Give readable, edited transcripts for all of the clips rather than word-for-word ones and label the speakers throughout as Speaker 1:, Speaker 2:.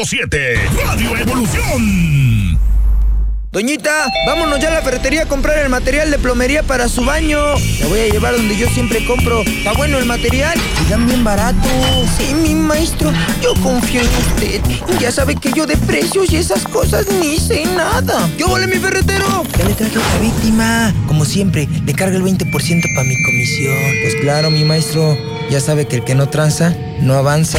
Speaker 1: 100.7 Radio Evolución.
Speaker 2: Doñita, vámonos ya a la ferretería a comprar el material de plomería para su baño. La voy a llevar donde yo siempre compro. Está bueno el material y dan bien barato. Sí, mi maestro, yo confío en usted. Ya sabe que yo de precios y esas cosas ni sé nada. ¿Qué vale mi ferretero? Ya le traje otra víctima. Como siempre, le carga el 20% para mi comisión. Pues claro, mi maestro, ya sabe que el que no tranza, no avanza.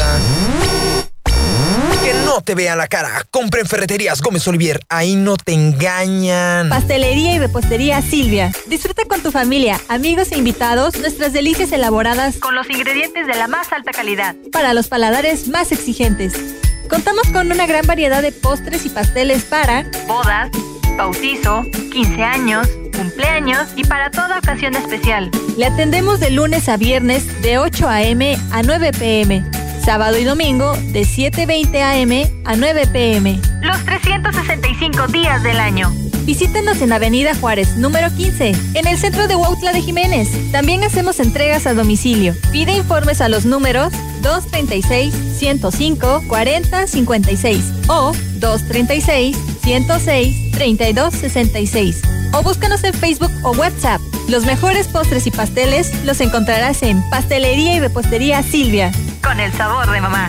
Speaker 2: No te vean la cara. Compra en Ferreterías Gómez Olivier. Ahí no te engañan.
Speaker 3: Pastelería y repostería Silvia. Disfruta con tu familia, amigos e invitados nuestras delicias elaboradas con los ingredientes de la más alta calidad para los paladares más exigentes. Contamos con una gran variedad de postres y pasteles para bodas, bautizo, 15 años, cumpleaños y para toda ocasión especial. Le atendemos de lunes a viernes de 8 a.m. a 9 p.m. Sábado y domingo de 7:20 a.m. a 9 p.m. Los 365 días del año. Visítenos en Avenida Juárez, número 15, en el centro de Huautla de Jiménez. También hacemos entregas a domicilio. Pide informes a los números 236-105-4056 o 236-106-3266. O búscanos en Facebook o WhatsApp. Los mejores postres y pasteles los encontrarás en Pastelería y Repostería Silvia, con el sabor de mamá.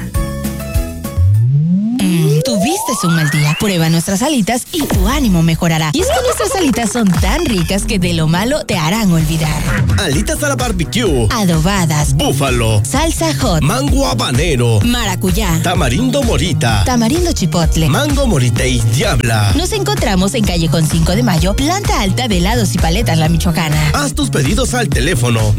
Speaker 4: Tuviste un mal día. Prueba nuestras alitas y tu ánimo mejorará. Y es que nuestras alitas son tan ricas que de lo malo te harán olvidar.
Speaker 5: Alitas a la barbecue,
Speaker 4: adobadas,
Speaker 5: búfalo,
Speaker 4: salsa hot,
Speaker 5: mango habanero,
Speaker 4: maracuyá,
Speaker 5: tamarindo morita,
Speaker 4: tamarindo chipotle,
Speaker 5: mango morita y diabla.
Speaker 4: Nos encontramos en Callejón 5 de Mayo, planta alta de helados y paletas La Michoacana.
Speaker 5: Haz tus pedidos al teléfono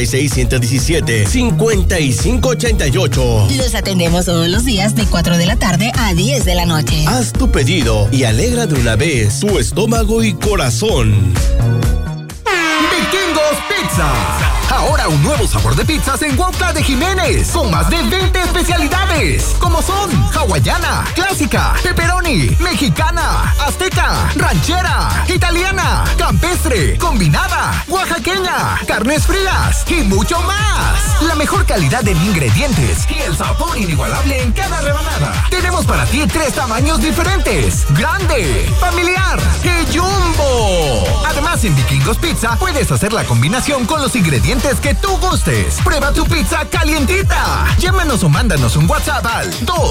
Speaker 5: 236-117-5588.
Speaker 4: Los atendemos todos los días de 4 de la tarde a 10 de la noche.
Speaker 5: Haz tu pedido y alegra de una vez tu estómago y corazón.
Speaker 6: Vikingos Pizza. Ahora un nuevo sabor de pizzas en Huautla de Jiménez, con más de 20 especialidades, como son hawaiana, clásica, pepperoni, mexicana, azteca, ranchera, italiana, campestre, combinada, oaxaqueña, carnes frías y mucho más. La mejor calidad en ingredientes y el sabor inigualable en cada rebanada. Tenemos para ti 3 tamaños diferentes: grande, familiar y jumbo. Además, en Vikingos Pizza puedes hacer la combinación con los ingredientes que tú gustes. Prueba tu pizza calientita. Llámanos o mándanos un WhatsApp al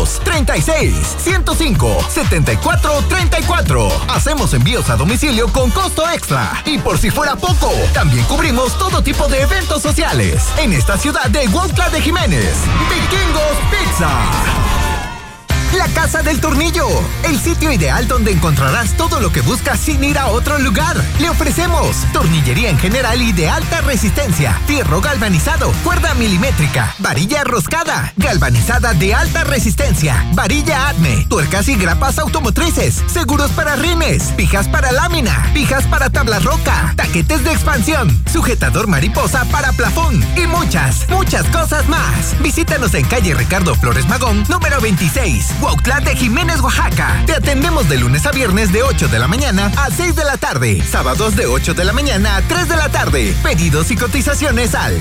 Speaker 6: 236-105-7434. Hacemos envíos a domicilio con costo extra. Y por si fuera poco, también cubrimos todo tipo de eventos sociales en esta ciudad de Huautla de Jiménez. Vikingos Pizza. La Casa del Tornillo, el sitio ideal donde encontrarás todo lo que buscas sin ir a otro lugar. Le ofrecemos tornillería en general y de alta resistencia, fierro galvanizado, cuerda milimétrica, varilla roscada, galvanizada de alta resistencia, varilla ADME, tuercas y grapas automotrices, seguros para rines, pijas para lámina, pijas para tabla roca, taquetes de expansión, sujetador mariposa para plafón y muchas cosas más. Visítanos en calle Ricardo Flores Magón, número 26. Huautla de Jiménez, Oaxaca. Te atendemos de lunes a viernes de 8 de la mañana a 6 de la tarde. Sábados de 8 de la mañana a 3 de la tarde. Pedidos y cotizaciones al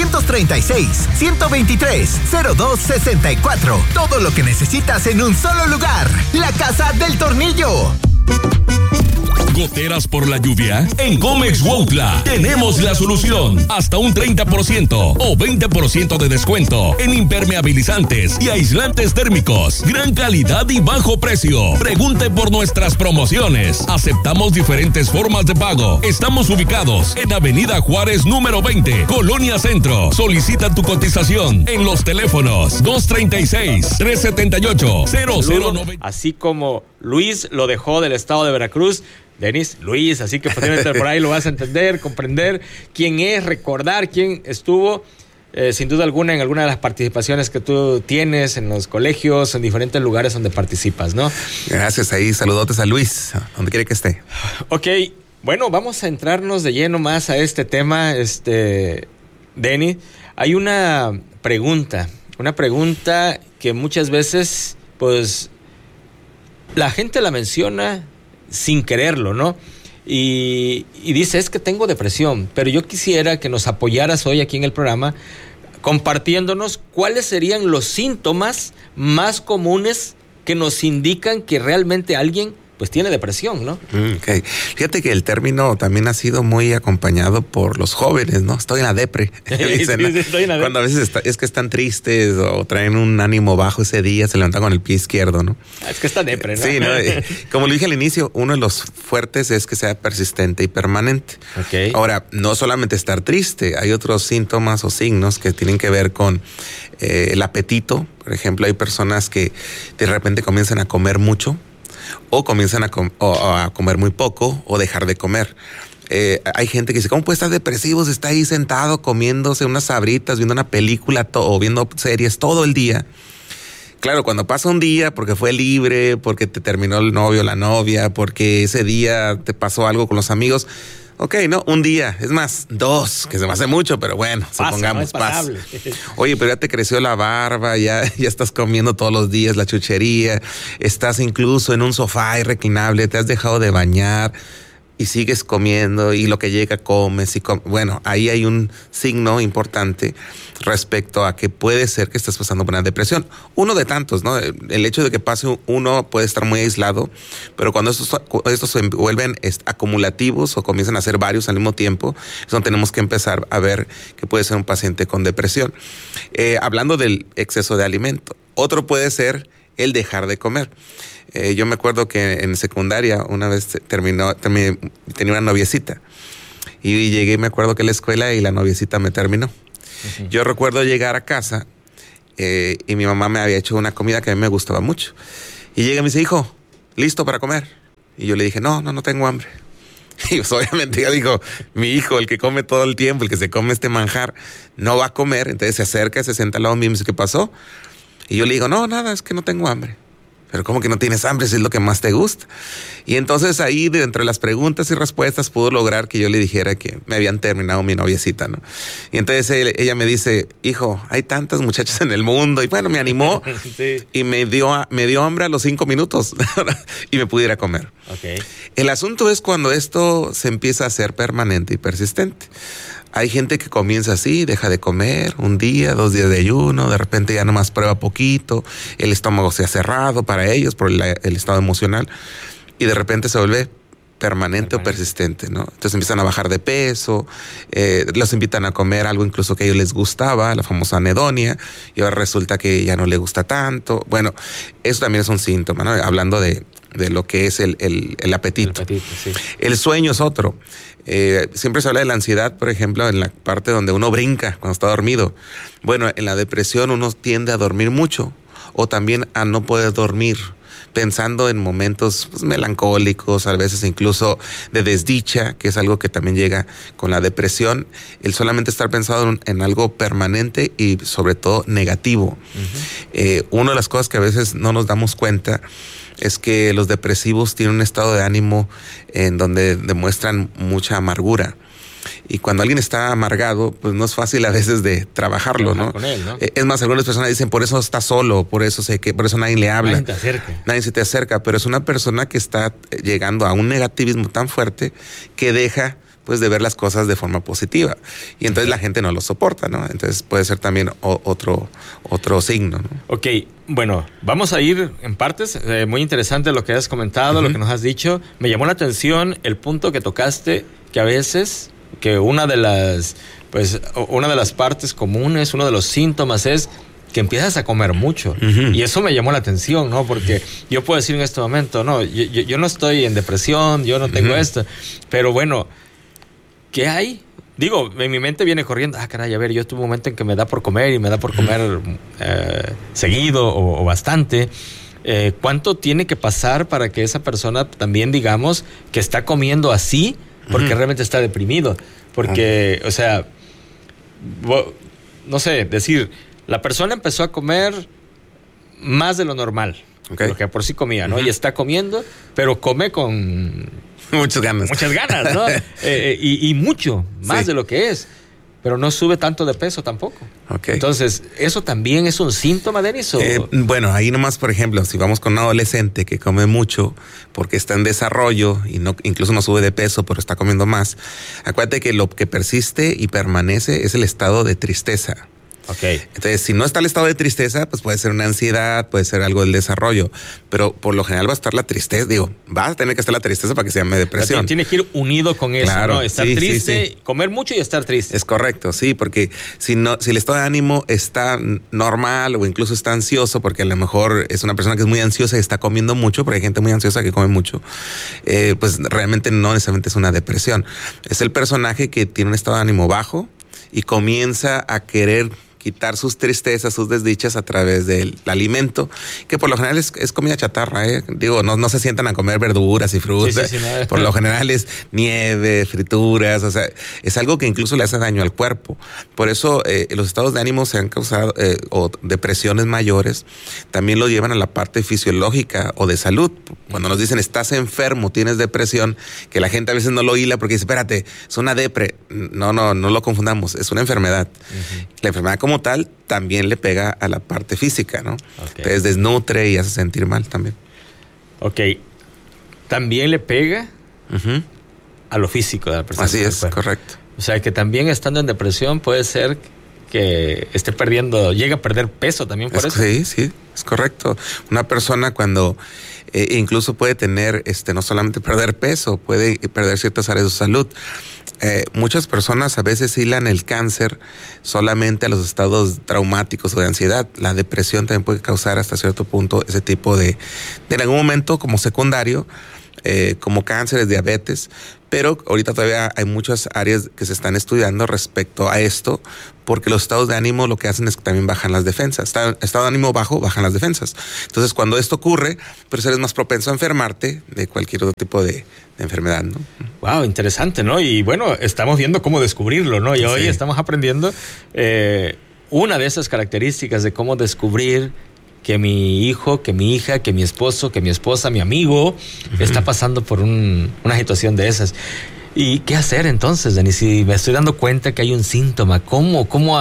Speaker 6: 236-123-0264. Todo lo que necesitas en un solo lugar. La Casa del Tornillo.
Speaker 1: ¿Goteras por la lluvia? En Comex Huautla tenemos la solución. Hasta un 30% o 20% de descuento en impermeabilizantes y aislantes térmicos. Gran calidad y bajo precio. Pregunte por nuestras promociones. Aceptamos diferentes formas de pago. Estamos ubicados en Avenida Juárez número 20, Colonia Centro. Solicita tu cotización en los teléfonos 236-378-0090.
Speaker 7: Así como Luis lo dejó del estado de Veracruz, Denis, Luis, así que posiblemente por ahí lo vas a entender, comprender quién es, recordar quién estuvo, sin duda alguna, en alguna de las participaciones que tú tienes en los colegios, en diferentes lugares donde participas, ¿no?
Speaker 8: Gracias, ahí saludotes a Luis, donde quiere que esté.
Speaker 7: Ok, bueno, vamos a entrarnos de lleno más a este tema, Denis. Hay una pregunta que muchas veces, pues, la gente la menciona sin quererlo, ¿no? Y dice, es que tengo depresión, pero yo quisiera que nos apoyaras hoy aquí en el programa compartiéndonos cuáles serían los síntomas más comunes que nos indican que realmente alguien pues tiene depresión, ¿no?
Speaker 8: Okay. Fíjate que el término también ha sido muy acompañado por los jóvenes, ¿no? Estoy en la depre. Dicen, ¿no?
Speaker 7: Estoy en la depre.
Speaker 8: Cuando a veces es que están tristes o traen un ánimo bajo ese día, se levantan con el pie izquierdo, ¿no?
Speaker 7: Es que está depre, ¿no?
Speaker 8: Sí, ¿no? Como lo dije al inicio, uno de los fuertes es que sea persistente y permanente.
Speaker 7: Okay.
Speaker 8: Ahora, no solamente estar triste, hay otros síntomas o signos que tienen que ver con el apetito. Por ejemplo, hay personas que de repente comienzan a comer mucho, o comienzan a comer muy poco o dejar de comer. Hay gente que dice, ¿cómo puede estar depresivo si está ahí sentado comiéndose unas sabritas, viendo una película o viendo series todo el día? Claro, cuando pasa un día porque fue libre, porque te terminó el novio o la novia, porque ese día te pasó algo con los amigos. Ok, no, un día, es más, 2, que se me hace mucho, pero bueno, supongamos, pasa. Oye, pero ya te creció la barba, ya estás comiendo todos los días la chuchería, estás incluso en un sofá reclinable, te has dejado de bañar y sigues comiendo y lo que llega comes. Bueno, ahí hay un signo importante respecto a que puede ser que estés pasando por una depresión. Uno de tantos, ¿no? El hecho de que pase uno puede estar muy aislado, pero cuando estos se vuelven acumulativos o comienzan a ser varios al mismo tiempo, es donde tenemos que empezar a ver que puede ser un paciente con depresión. Hablando del exceso de alimento, otro puede ser el dejar de comer. Yo me acuerdo que en secundaria una vez tenía una noviecita y llegué y me acuerdo que en la escuela y la noviecita me terminó. Uh-huh. Yo recuerdo llegar a casa y mi mamá me había hecho una comida que a mí me gustaba mucho. Y llega y me dice, hijo, ¿listo para comer? Y yo le dije, no tengo hambre. Y pues obviamente ella dijo, mi hijo, el que come todo el tiempo, el que se come este manjar, no va a comer. Entonces se acerca, se sienta al lado mío y me dice, ¿qué pasó? Y yo le digo, no, nada, es que no tengo hambre. Pero ¿cómo que no tienes hambre si es lo que más te gusta? Y entonces ahí, de entre las preguntas y respuestas, pudo lograr que yo le dijera que me habían terminado mi noviecita, ¿no? Y entonces ella me dice, hijo, hay tantas muchachas en el mundo. Y bueno, me animó sí. Y me dio hambre a los 5 minutos y me pudiera comer.
Speaker 7: Okay.
Speaker 8: El asunto es cuando esto se empieza a ser permanente y persistente. Hay gente que comienza así, deja de comer, 1 día, 2 días de ayuno, de repente ya nomás prueba poquito, el estómago se ha cerrado para ellos por el estado emocional y de repente se vuelve permanente o persistente, ¿no? Entonces empiezan a bajar de peso, los invitan a comer algo incluso que a ellos les gustaba, la famosa anedonia, y ahora resulta que ya no le gusta tanto. Bueno, eso también es un síntoma, ¿no? Hablando de lo que es el apetito. El apetito, sí. El sueño es otro. Siempre se habla de la ansiedad, por ejemplo, en la parte donde uno brinca cuando está dormido. Bueno, en la depresión uno tiende a dormir mucho o también a no poder dormir, pensando en momentos melancólicos, a veces incluso de desdicha, que es algo que también llega con la depresión, el solamente estar pensado en algo permanente y sobre todo negativo. Uh-huh. Una de las cosas que a veces no nos damos cuenta es que los depresivos tienen un estado de ánimo en donde demuestran mucha amargura. Y cuando alguien está amargado, pues no es fácil a veces de trabajarlo, ¿no? Con él, ¿no? Es más, algunas personas dicen, por eso está solo, por eso nadie le habla. Nadie se te acerca, pero es una persona que está llegando a un negativismo tan fuerte que deja pues de ver las cosas de forma positiva. Y entonces la gente no lo soporta, ¿no? Entonces puede ser también otro signo, ¿no?
Speaker 7: Ok, bueno, vamos a ir en partes. Muy interesante lo que has comentado, lo que nos has dicho. Me llamó la atención el punto que tocaste, que a veces, que una de las partes comunes, uno de los síntomas es que empiezas a comer mucho. Uh-huh. Y eso me llamó la atención, ¿no? Porque yo puedo decir en este momento, no, yo no estoy en depresión, yo no tengo esto, pero bueno, ¿qué hay? Digo, en mi mente viene corriendo, caray, a ver, yo tuve un momento en que me da por comer y me da por comer seguido o bastante. ¿Cuánto tiene que pasar para que esa persona también digamos que está comiendo así porque realmente está deprimido? Porque, o sea, no sé, decir, la persona empezó a comer más de lo normal, lo que por sí comía, ¿no? Y está comiendo, pero come con
Speaker 8: muchas ganas,
Speaker 7: ¿no? y mucho más de lo que es, pero no sube tanto de peso tampoco.
Speaker 8: Okay.
Speaker 7: Entonces, ¿eso también es un síntoma, Denis?
Speaker 8: Bueno, ahí nomás, por ejemplo, si vamos con un adolescente que come mucho porque está en desarrollo y incluso no sube de peso, pero está comiendo más, acuérdate que lo que persiste y permanece es el estado de tristeza.
Speaker 7: Okay.
Speaker 8: Entonces, si no está el estado de tristeza, pues puede ser una ansiedad, puede ser algo del desarrollo, pero por lo general va a estar la tristeza. Digo, va a tener que estar la tristeza para que se llame depresión.
Speaker 7: Tiene que ir unido con eso,
Speaker 8: claro,
Speaker 7: ¿no? Estar triste, comer mucho y estar triste.
Speaker 8: Es correcto, sí, porque si el estado de ánimo está normal o incluso está ansioso, porque a lo mejor es una persona que es muy ansiosa y está comiendo mucho, porque hay gente muy ansiosa que come mucho, pues realmente no necesariamente es una depresión. Es el personaje que tiene un estado de ánimo bajo y comienza a querer quitar sus tristezas, sus desdichas a través del alimento, que por lo general es comida chatarra, ¿eh? Digo, no se sientan a comer verduras y frutas. Sí, por lo general es nieve, frituras, o sea, es algo que incluso le hace daño al cuerpo. Por eso los estados de ánimo se han causado, o depresiones mayores, también lo llevan a la parte fisiológica o de salud. Cuando nos dicen estás enfermo, tienes depresión, que la gente a veces no lo hila porque dice, espérate, es una depre. No lo confundamos, es una enfermedad. Uh-huh. La enfermedad como tal también le pega a la parte física, ¿no? Okay. Entonces desnutre y hace sentir mal también.
Speaker 7: Ok. También le pega a lo físico de la persona.
Speaker 8: Así es, correcto.
Speaker 7: O sea, que también estando en depresión puede ser que esté llegue a perder peso también por eso.
Speaker 8: Sí, es correcto. Una persona cuando incluso puede tener, no solamente perder peso, puede perder ciertas áreas de salud. Muchas personas a veces hilan el cáncer solamente a los estados traumáticos o de ansiedad. La depresión también puede causar hasta cierto punto ese tipo de en algún momento como secundario, como cánceres, diabetes, pero ahorita todavía hay muchas áreas que se están estudiando respecto a esto, porque los estados de ánimo lo que hacen es que también bajan las defensas. Estado de ánimo bajo, bajan las defensas. Entonces, cuando esto ocurre, pues eres más propenso a enfermarte de cualquier otro tipo de enfermedad, ¿no?
Speaker 7: Wow, interesante, ¿no? Y bueno, estamos viendo cómo descubrirlo, ¿no? Y hoy estamos aprendiendo una de esas características de cómo descubrir que mi hijo, que mi hija, que mi esposo, que mi esposa, mi amigo está pasando por una situación de esas. ¿Y qué hacer entonces, Denis? Si me estoy dando cuenta que hay un síntoma, ¿cómo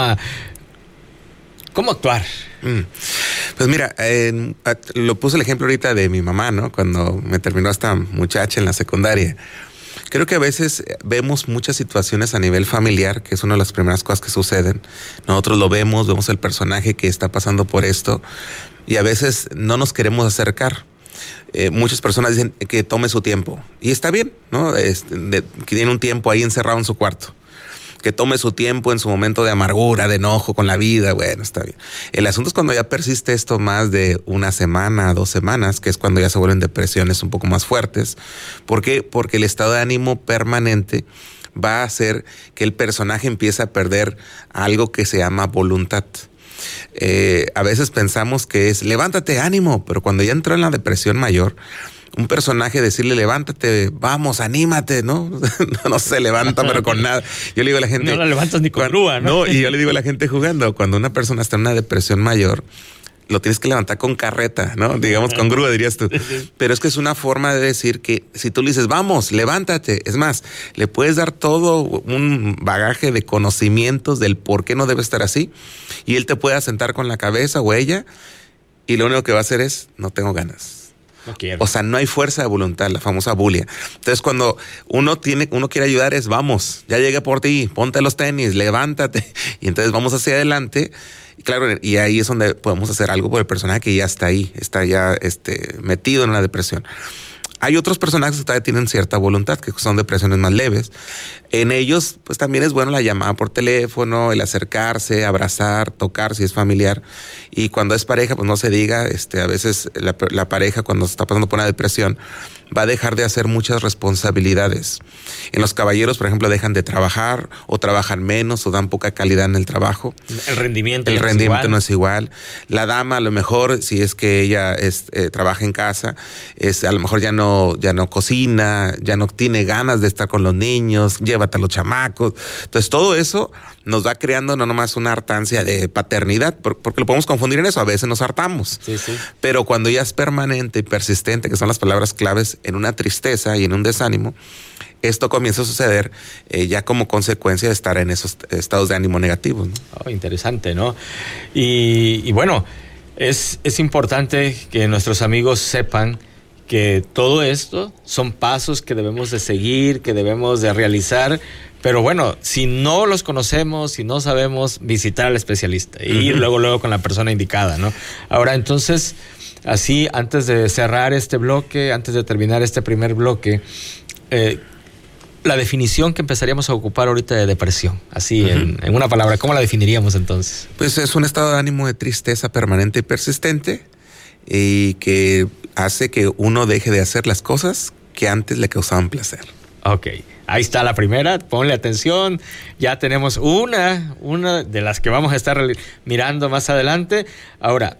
Speaker 7: actuar?
Speaker 8: Pues mira, lo puse el ejemplo ahorita de mi mamá, ¿no? Cuando me terminó esta muchacha en la secundaria. Creo que a veces vemos muchas situaciones a nivel familiar, que es una de las primeras cosas que suceden. Nosotros lo vemos el personaje que está pasando por esto y a veces no nos queremos acercar. Muchas personas dicen que tome su tiempo y está bien, ¿no? Que tiene un tiempo ahí encerrado en su cuarto. Que tome su tiempo en su momento de amargura, de enojo con la vida, bueno, está bien. El asunto es cuando ya persiste esto más de una semana, 2 semanas, que es cuando ya se vuelven depresiones un poco más fuertes. ¿Por qué? Porque el estado de ánimo permanente va a hacer que el personaje empiece a perder algo que se llama voluntad. A veces pensamos que es levántate, ánimo, pero cuando ya entró en la depresión mayor, un personaje decirle levántate, vamos, anímate, ¿no? No se levanta, pero con nada. Yo le digo a la gente...
Speaker 7: No la levantas ni con grúa, ¿no?
Speaker 8: No, y yo le digo a la gente jugando, cuando una persona está en una depresión mayor, lo tienes que levantar con carreta, ¿no? Digamos con grúa, dirías tú. Pero es que es una forma de decir que si tú le dices, vamos, levántate, es más, le puedes dar todo un bagaje de conocimientos del por qué no debe estar así, y él te puede asentar con la cabeza o ella, y lo único que va a hacer es, no tengo ganas.
Speaker 7: No quiero.
Speaker 8: O sea, no hay fuerza de voluntad, la famosa bulia. Entonces, cuando uno quiere ayudar es, vamos, ya llegué por ti, ponte los tenis, levántate. Y entonces vamos hacia adelante. Y claro, y ahí es donde podemos hacer algo por el personaje que ya está ahí, está ya metido en la depresión. Hay otros personajes que todavía tienen cierta voluntad, que son depresiones más leves. En ellos, pues también es bueno la llamada por teléfono, el acercarse, abrazar, tocar si es familiar. Y cuando es pareja, pues no se diga, a veces la pareja cuando está pasando por una depresión va a dejar de hacer muchas responsabilidades. En los caballeros, por ejemplo, dejan de trabajar o trabajan menos o dan poca calidad en el trabajo.
Speaker 7: El rendimiento
Speaker 8: no es igual. La dama, a lo mejor, si es que ella trabaja en casa, a lo mejor ya no cocina, ya no tiene ganas de estar con los niños, llévate a los chamacos. Entonces, todo eso nos va creando no nomás una hartancia de paternidad, porque lo podemos confundir en eso, a veces nos hartamos.
Speaker 7: Sí.
Speaker 8: Pero cuando ya es permanente y persistente, que son las palabras claves, en una tristeza y en un desánimo, esto comienza a suceder ya como consecuencia de estar en esos estados de ánimo negativos, ¿no?
Speaker 7: Oh, interesante, ¿no? Y bueno, es importante que nuestros amigos sepan que todo esto son pasos que debemos de seguir, que debemos de realizar Pero bueno, si no los conocemos, si no sabemos, visitar al especialista y ir luego con la persona indicada, ¿no? Ahora, entonces, así, antes de cerrar este bloque, antes de terminar este primer bloque, la definición que empezaríamos a ocupar ahorita de depresión, así en una palabra, ¿cómo la definiríamos entonces?
Speaker 8: Pues es un estado de ánimo de tristeza permanente y persistente y que hace que uno deje de hacer las cosas que antes le causaban placer.
Speaker 7: Ok, ahí está la primera, ponle atención, ya tenemos una de las que vamos a estar mirando más adelante. Ahora,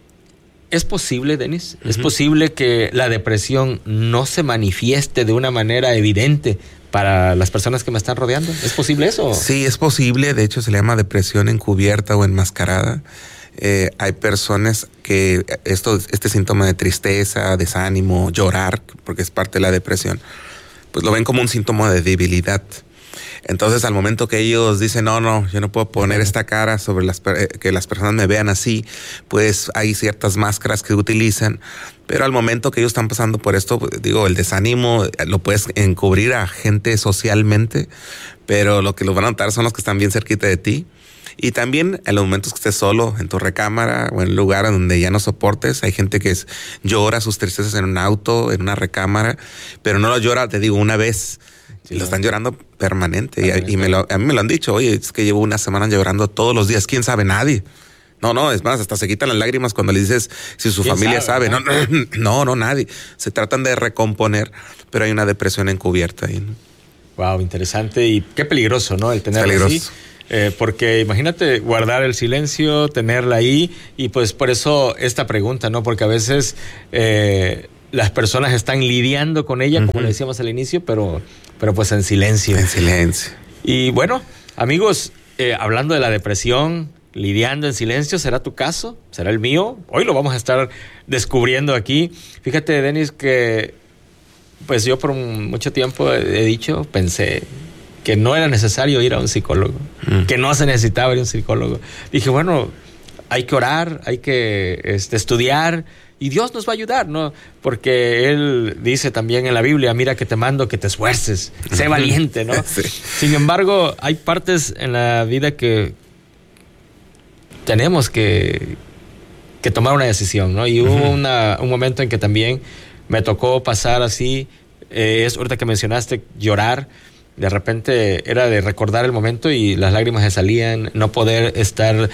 Speaker 7: ¿es posible, Denis? ¿Es posible que la depresión no se manifieste de una manera evidente para las personas que me están rodeando? ¿Es posible eso?
Speaker 8: Sí, es posible, de hecho se le llama depresión encubierta o enmascarada. Hay personas que este síntoma de tristeza, desánimo, llorar, porque es parte de la depresión, pues lo ven como un síntoma de debilidad. Entonces, al momento que ellos dicen, no, yo no puedo poner esta cara sobre que las personas me vean así, pues hay ciertas máscaras que utilizan, pero al momento que ellos están pasando por esto, digo, el desánimo lo puedes encubrir a gente socialmente, pero lo que los van a notar son los que están bien cerquita de ti. Y también en los momentos que estés solo en tu recámara o en un lugar donde ya no soportes, hay gente que llora sus tristezas en un auto, en una recámara, pero no lo llora, te digo, una vez. Sí, lo están llorando permanente. Y a mí me lo han dicho, oye, es que llevo una semana llorando todos los días. ¿Quién sabe? Nadie. No, es más, hasta se quitan las lágrimas cuando le dices si su familia sabe. No, nadie. Se tratan de recomponer, pero hay una depresión encubierta ahí, ¿no?
Speaker 7: Wow, interesante y qué peligroso, ¿no? El tenerlo así. Porque imagínate guardar el silencio, tenerla ahí, y pues por eso esta pregunta, ¿no? Porque a veces las personas están lidiando con ella, como le decíamos al inicio, pero pues en silencio.
Speaker 8: En silencio.
Speaker 7: Y bueno, amigos, hablando de la depresión, lidiando en silencio, ¿será tu caso? ¿Será el mío? Hoy lo vamos a estar descubriendo aquí. Fíjate, Denis, que pues yo por mucho tiempo pensé que no era necesario ir a un psicólogo, que no se necesitaba ir a un psicólogo. Dije, bueno, hay que orar, hay que estudiar, y Dios nos va a ayudar, ¿no? Porque Él dice también en la Biblia, mira que te mando que te esfuerces, sé valiente, ¿no? Sí. Sin embargo, hay partes en la vida que tenemos que tomar una decisión, ¿no? Y hubo un momento en que también me tocó pasar así, ahorita que mencionaste, llorar. De repente era de recordar el momento y las lágrimas se salían, no poder estar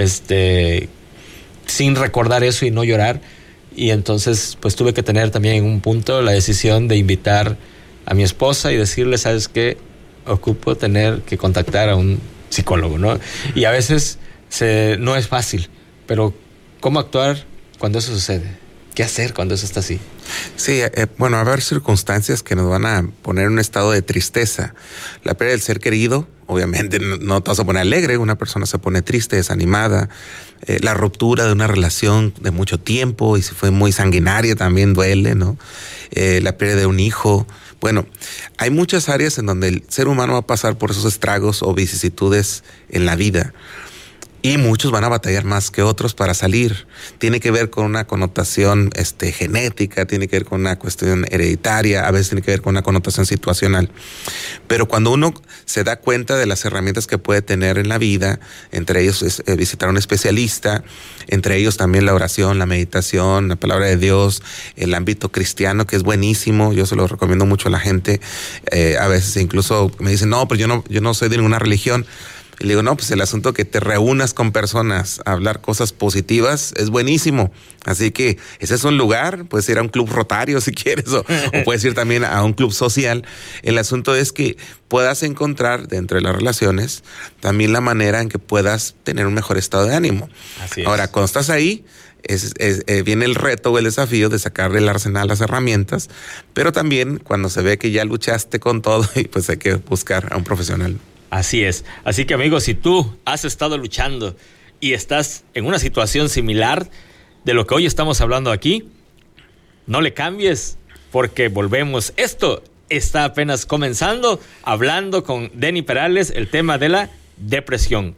Speaker 7: sin recordar eso y no llorar. Y entonces pues tuve que tener también en un punto la decisión de invitar a mi esposa y decirle, ¿sabes qué? Ocupo tener que contactar a un psicólogo, ¿no? Y a veces no es fácil, pero ¿cómo actuar cuando eso sucede? ¿Qué hacer cuando eso está así?
Speaker 8: Sí, bueno, va a haber circunstancias que nos van a poner en un estado de tristeza. La pérdida del ser querido, obviamente no te vas a poner alegre, una persona se pone triste, desanimada. La ruptura de una relación de mucho tiempo, y si fue muy sanguinaria también duele, ¿no? La pérdida de un hijo. Bueno, hay muchas áreas en donde el ser humano va a pasar por esos estragos o vicisitudes en la vida. Y muchos van a batallar más que otros para salir. Tiene que ver con una connotación genética, tiene que ver con una cuestión hereditaria, a veces tiene que ver con una connotación situacional. Pero cuando uno se da cuenta de las herramientas que puede tener en la vida, entre ellos es visitar a un especialista, entre ellos también la oración, la meditación, la palabra de Dios, el ámbito cristiano, que es buenísimo, yo se lo recomiendo mucho a la gente. A veces incluso me dicen, no, pero yo no soy de ninguna religión. Y le digo, no, pues el asunto que te reúnas con personas a hablar cosas positivas es buenísimo. Así que ese es un lugar, puedes ir a un club rotario si quieres, o puedes ir también a un club social. El asunto es que puedas encontrar dentro de las relaciones también la manera en que puedas tener un mejor estado de ánimo.
Speaker 7: Así es.
Speaker 8: Ahora, cuando estás ahí, viene el reto o el desafío de sacar del arsenal las herramientas, pero también cuando se ve que ya luchaste con todo, y pues hay que buscar a un profesional.
Speaker 7: Así es. Así que, amigos, si tú has estado luchando y estás en una situación similar de lo que hoy estamos hablando aquí, no le cambies, porque volvemos. Esto está apenas comenzando, hablando con Denny Perales, el tema de la depresión.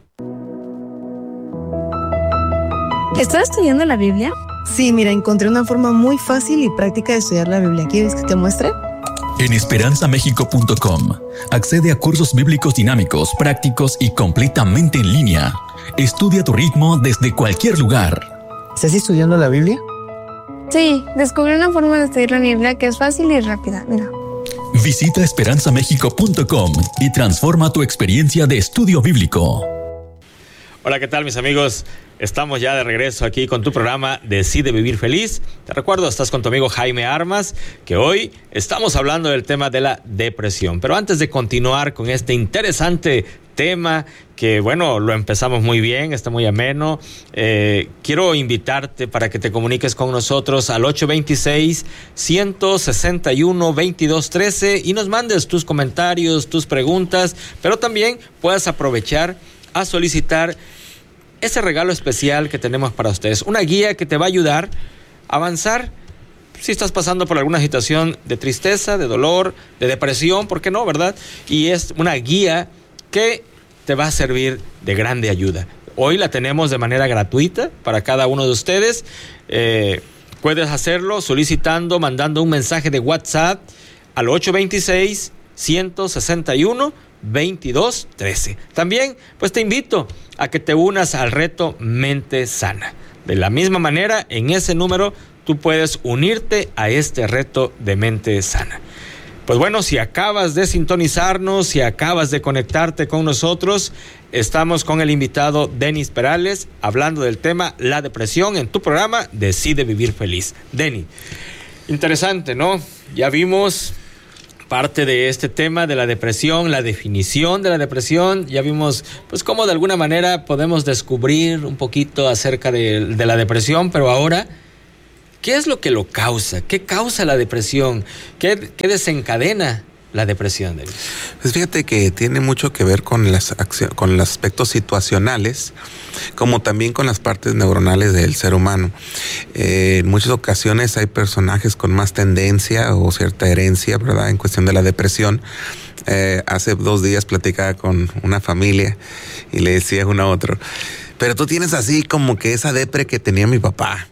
Speaker 9: ¿Estás estudiando la Biblia?
Speaker 10: Sí, mira, encontré una forma muy fácil y práctica de estudiar la Biblia. ¿Quieres que te muestre? En esperanzamexico.com accede a cursos bíblicos dinámicos, prácticos y completamente en línea. Estudia a tu ritmo desde cualquier lugar.
Speaker 2: ¿Estás estudiando la Biblia?
Speaker 9: Sí, descubrí una forma de estudiar la Biblia que es fácil y rápida. Mira.
Speaker 10: Visita esperanzamexico.com y transforma tu experiencia de estudio bíblico.
Speaker 7: Hola, ¿qué tal, mis amigos? Estamos ya de regreso aquí con tu programa Decide Vivir Feliz. Te recuerdo, estás con tu amigo Jaime Armas, que hoy estamos hablando del tema de la depresión. Pero antes de continuar con este interesante tema, que bueno, lo empezamos muy bien, está muy ameno, quiero invitarte para que te comuniques con nosotros al 826-161-2213 y nos mandes tus comentarios, tus preguntas, pero también puedas aprovechar a solicitar ese regalo especial que tenemos para ustedes, una guía que te va a ayudar a avanzar si estás pasando por alguna situación de tristeza, de dolor, de depresión, ¿por qué no, verdad? Y es una guía que te va a servir de grande ayuda. Hoy la tenemos de manera gratuita para cada uno de ustedes. Puedes hacerlo solicitando, mandando un mensaje de WhatsApp al 826-161-2213. También, pues te invito a que te unas al reto Mente Sana. De la misma manera, en ese número, tú puedes unirte a este reto de Mente Sana. Pues bueno, si acabas de sintonizarnos, si acabas de conectarte con nosotros, estamos con el invitado Denis Perales, hablando del tema la depresión en tu programa Decide Vivir Feliz. Denis, interesante, ¿no? Ya vimos parte de este tema de la depresión, la definición de la depresión, ya vimos pues cómo de alguna manera podemos descubrir un poquito acerca de la depresión, pero ahora, ¿qué es lo que lo causa? ¿Qué causa la depresión? ¿Qué desencadena la depresión, Denis?
Speaker 8: Pues fíjate que tiene mucho que ver con los aspectos situacionales, como también con las partes neuronales del ser humano. En muchas ocasiones hay personajes con más tendencia o cierta herencia, ¿verdad?, en cuestión de la depresión. Hace 2 días platicaba con una familia y le decía uno a otro: pero tú tienes así como que esa depre que tenía mi papá.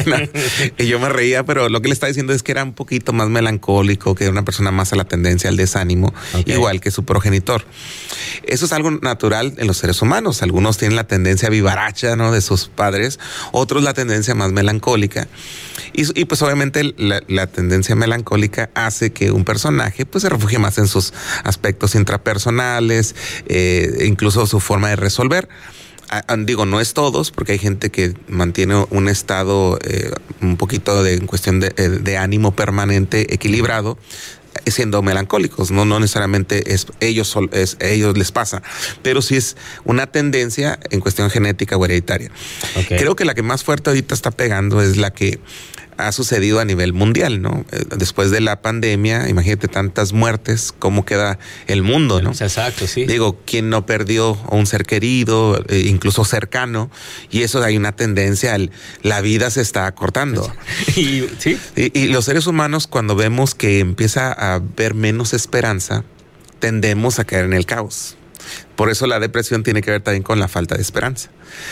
Speaker 8: Y yo me reía, pero lo que le estaba diciendo es que era un poquito más melancólico, que era una persona más a la tendencia al desánimo, igual que su progenitor. Eso es algo natural en los seres humanos. Algunos tienen la tendencia vivaracha, ¿no?, de sus padres, otros la tendencia más melancólica. Y pues obviamente la tendencia melancólica hace que un personaje pues se refugie más en sus aspectos intrapersonales, incluso su forma de resolver. Digo, no es todos, porque hay gente que mantiene un estado un poquito en cuestión de ánimo permanente, equilibrado, siendo melancólicos. No necesariamente ellos les pasa, pero sí es una tendencia en cuestión genética o hereditaria. Creo que la que más fuerte ahorita está pegando es la que ha sucedido a nivel mundial, ¿no? Después de la pandemia, imagínate tantas muertes, cómo queda el mundo, ¿no?
Speaker 7: Exacto, sí.
Speaker 8: Digo, ¿quién no perdió a un ser querido, incluso cercano? Y eso hay una tendencia, la vida se está acortando.
Speaker 7: ¿Sí?
Speaker 8: Y los seres humanos, cuando vemos que empieza a haber menos esperanza, tendemos a caer en el caos. Por eso la depresión tiene que ver también con la falta de esperanza.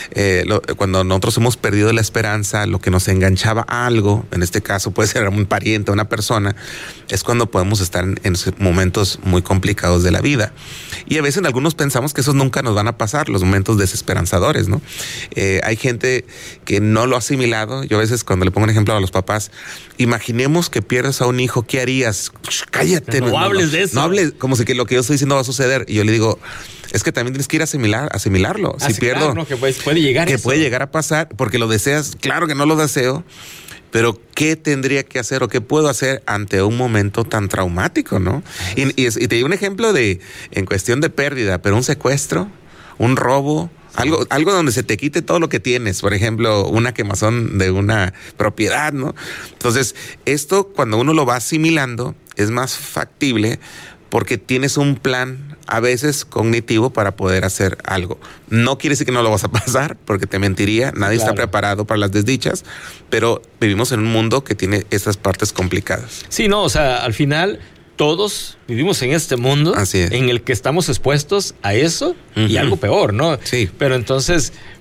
Speaker 8: Cuando nosotros hemos perdido la esperanza, lo que nos enganchaba a algo, en este caso puede ser un pariente, una persona, es cuando podemos estar en momentos muy complicados de la vida. Y a veces algunos pensamos que esos nunca nos van a pasar, los momentos desesperanzadores, ¿no? Hay gente que no lo ha asimilado. Yo a veces cuando le pongo un ejemplo a los papás, imaginemos que pierdes a un hijo, ¿qué harías? Cállate.
Speaker 7: No hables de eso.
Speaker 8: No hables como si que lo que yo estoy diciendo va a suceder. Y yo le digo, es que también tienes que ir a asimilarlo. Si pierdo,
Speaker 7: claro, ¿no? Que puede llegar
Speaker 8: que
Speaker 7: eso.
Speaker 8: Puede llegar a pasar, porque lo deseas. Claro que no lo deseo, pero ¿qué tendría que hacer o qué puedo hacer ante un momento tan traumático, no? Y te doy un ejemplo en cuestión de pérdida, pero un secuestro, un robo, algo donde se te quite todo lo que tienes, por ejemplo, una quemazón de una propiedad, ¿no? Entonces, esto cuando uno lo va asimilando es más factible, porque tienes un plan a veces cognitivo para poder hacer algo. No quiere decir que no lo vas a pasar, porque te mentiría, nadie está preparado para las desdichas, pero vivimos en un mundo que tiene esas partes complicadas.
Speaker 7: Sí, no, o sea, al final todos vivimos en este mundo en el que estamos expuestos a eso y algo peor, ¿no?
Speaker 8: Sí.
Speaker 7: Pero entonces,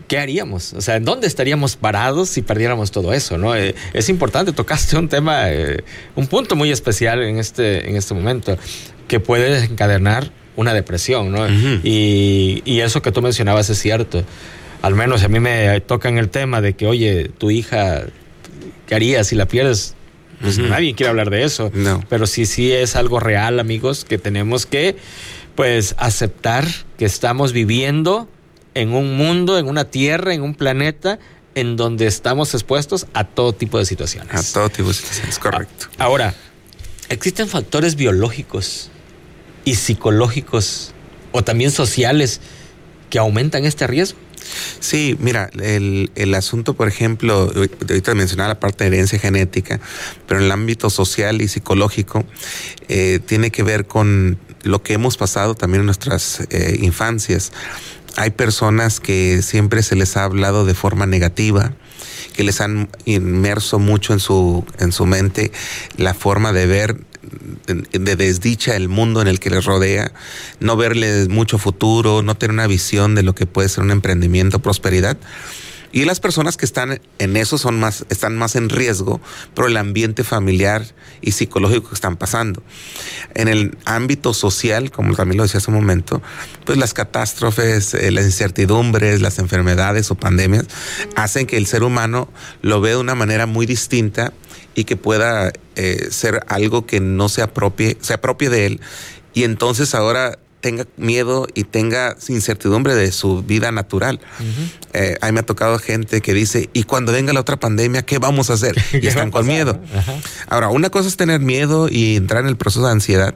Speaker 7: ¿qué haríamos? O sea, ¿en dónde estaríamos parados si perdiéramos todo eso, ¿no? Es importante, tocaste un tema, un punto muy especial en este momento, que puede desencadenar una depresión, ¿no? Uh-huh. Y eso que tú mencionabas es cierto. Al menos a mí me tocan el tema de que, oye, tu hija, ¿qué harías si la pierdes? Pues nadie quiere hablar de eso. No. Pero sí es algo real, amigos, que tenemos que, pues, aceptar que estamos viviendo en un mundo, en una tierra, en un planeta en donde estamos expuestos a todo tipo de situaciones.
Speaker 8: A todo tipo de situaciones, correcto.
Speaker 7: Ahora, ¿existen factores biológicos y psicológicos o también sociales que aumentan este riesgo?
Speaker 8: Sí, mira, el asunto, por ejemplo, ahorita mencionaba la parte de herencia genética, pero en el ámbito social y psicológico tiene que ver con lo que hemos pasado también en nuestras infancias. Hay personas que siempre se les ha hablado de forma negativa, que les han inmerso mucho en su mente la forma de ver de desdicha el mundo en el que les rodea, no verles mucho futuro, no tener una visión de lo que puede ser un emprendimiento, prosperidad. Y las personas que están en eso están más en riesgo por el ambiente familiar y psicológico que están pasando. En el ámbito social, como también lo decía hace un momento, pues las catástrofes, las incertidumbres, las enfermedades o pandemias hacen que el ser humano lo vea de una manera muy distinta y que pueda ser algo que no se apropie de él, y entonces ahora tenga miedo y tenga incertidumbre de su vida natural. Uh-huh. A mí me ha tocado gente que dice, y cuando venga la otra pandemia, ¿qué vamos a hacer? Y están con miedo. Uh-huh. Ahora, una cosa es tener miedo y entrar en el proceso de ansiedad,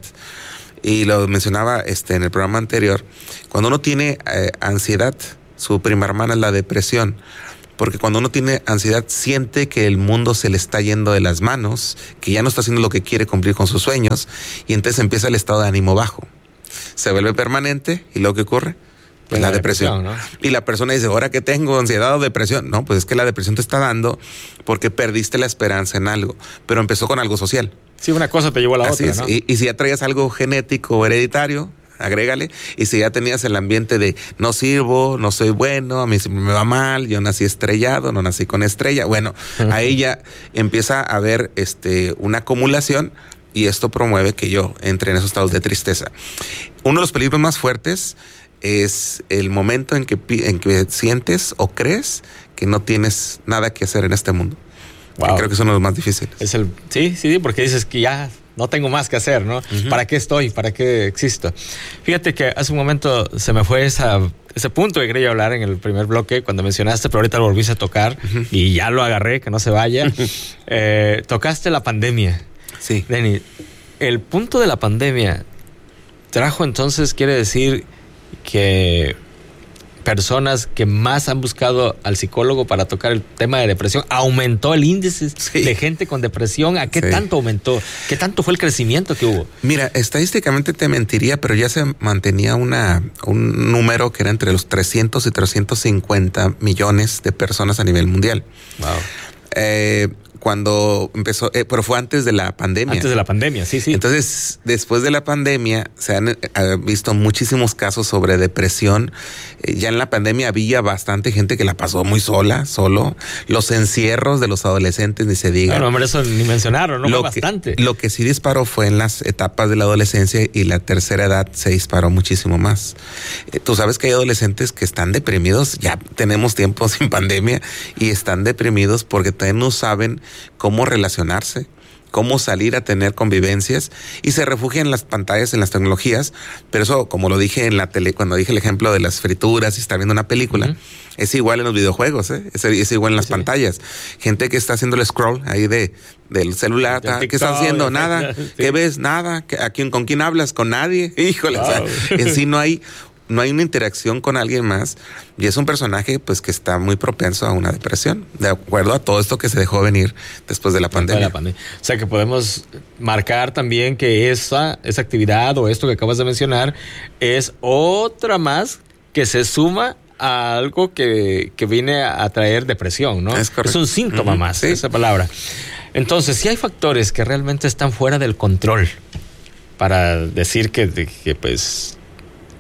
Speaker 8: y lo mencionaba en el programa anterior. Cuando uno tiene ansiedad, su prima hermana es la depresión, porque cuando uno tiene ansiedad siente que el mundo se le está yendo de las manos, que ya no está haciendo lo que quiere cumplir con sus sueños, y entonces empieza el estado de ánimo bajo. Se vuelve permanente, y lo que ocurre, pues la depresión, ¿no? Y la persona dice, ¿ahora qué tengo? ¿Ansiedad o depresión? No, pues es que la depresión te está dando porque perdiste la esperanza en algo, pero empezó con algo social.
Speaker 7: Sí, una cosa te llevó a la
Speaker 8: Así
Speaker 7: otra,
Speaker 8: es.
Speaker 7: ¿no?
Speaker 8: Y si ya traías algo genético o hereditario, agrégale, y si ya tenías el ambiente de no sirvo, no soy bueno, a mí me va mal, yo nací estrellado, no nací con estrella, bueno, ahí ya empieza a haber una acumulación, y esto promueve que yo entre en esos estados de tristeza. Uno de los peligros más fuertes es el momento en que sientes o crees que no tienes nada que hacer en este mundo. Wow. Creo que es uno de los más difíciles.
Speaker 7: Sí, porque dices que ya no tengo más que hacer, ¿no? Uh-huh. ¿Para qué estoy? ¿Para qué existo? Fíjate que hace un momento se me fue ese punto que quería hablar en el primer bloque cuando mencionaste, pero ahorita lo volviste a tocar. Uh-huh. Y ya lo agarré, que no se vaya. Tocaste la pandemia.
Speaker 8: Sí.
Speaker 7: Denny, el punto de la pandemia trajo entonces, quiere decir que personas que más han buscado al psicólogo para tocar el tema de depresión, aumentó el índice de gente con depresión. ¿A qué tanto aumentó? ¿Qué tanto fue el crecimiento que hubo?
Speaker 8: Mira, estadísticamente te mentiría, pero ya se mantenía un número que era entre los 300 y 350 millones de personas a nivel mundial.
Speaker 7: Wow.
Speaker 8: Cuando empezó, pero fue antes de la pandemia.
Speaker 7: Antes de la pandemia, sí.
Speaker 8: Entonces, después de la pandemia, se han visto muchísimos casos sobre depresión. Ya en la pandemia había bastante gente que la pasó muy solo. Los encierros de los adolescentes, ni se diga.
Speaker 7: Bueno, hombre, eso ni mencionaron, ¿no? Fue bastante.
Speaker 8: Lo que sí disparó fue en las etapas de la adolescencia, y la tercera edad se disparó muchísimo más. Tú sabes que hay adolescentes que están deprimidos, ya tenemos tiempo sin pandemia, y están deprimidos porque todavía no saben cómo relacionarse, cómo salir a tener convivencias, y se refugian en las pantallas, en las tecnologías. Pero eso, como lo dije en la tele, cuando dije el ejemplo de las frituras y estar viendo una película, uh-huh, es igual en los videojuegos, es igual en las pantallas. Gente que está haciendo el scroll ahí del celular, ¿qué estás haciendo? Nada. Sí. ¿Qué ves? Nada. ¿Con quién hablas? Con nadie. Híjole, wow. O sea, en sí no hay una interacción con alguien más, y es un personaje pues que está muy propenso a una depresión, de acuerdo a todo esto que se dejó venir después de la pandemia.
Speaker 7: O sea que podemos marcar también que esa actividad o esto que acabas de mencionar es otra más que se suma a algo que viene a traer depresión, ¿no?
Speaker 8: Es correcto.
Speaker 7: Es un síntoma más, sí, esa palabra. Entonces, sí hay factores que realmente están fuera del control para decir que pues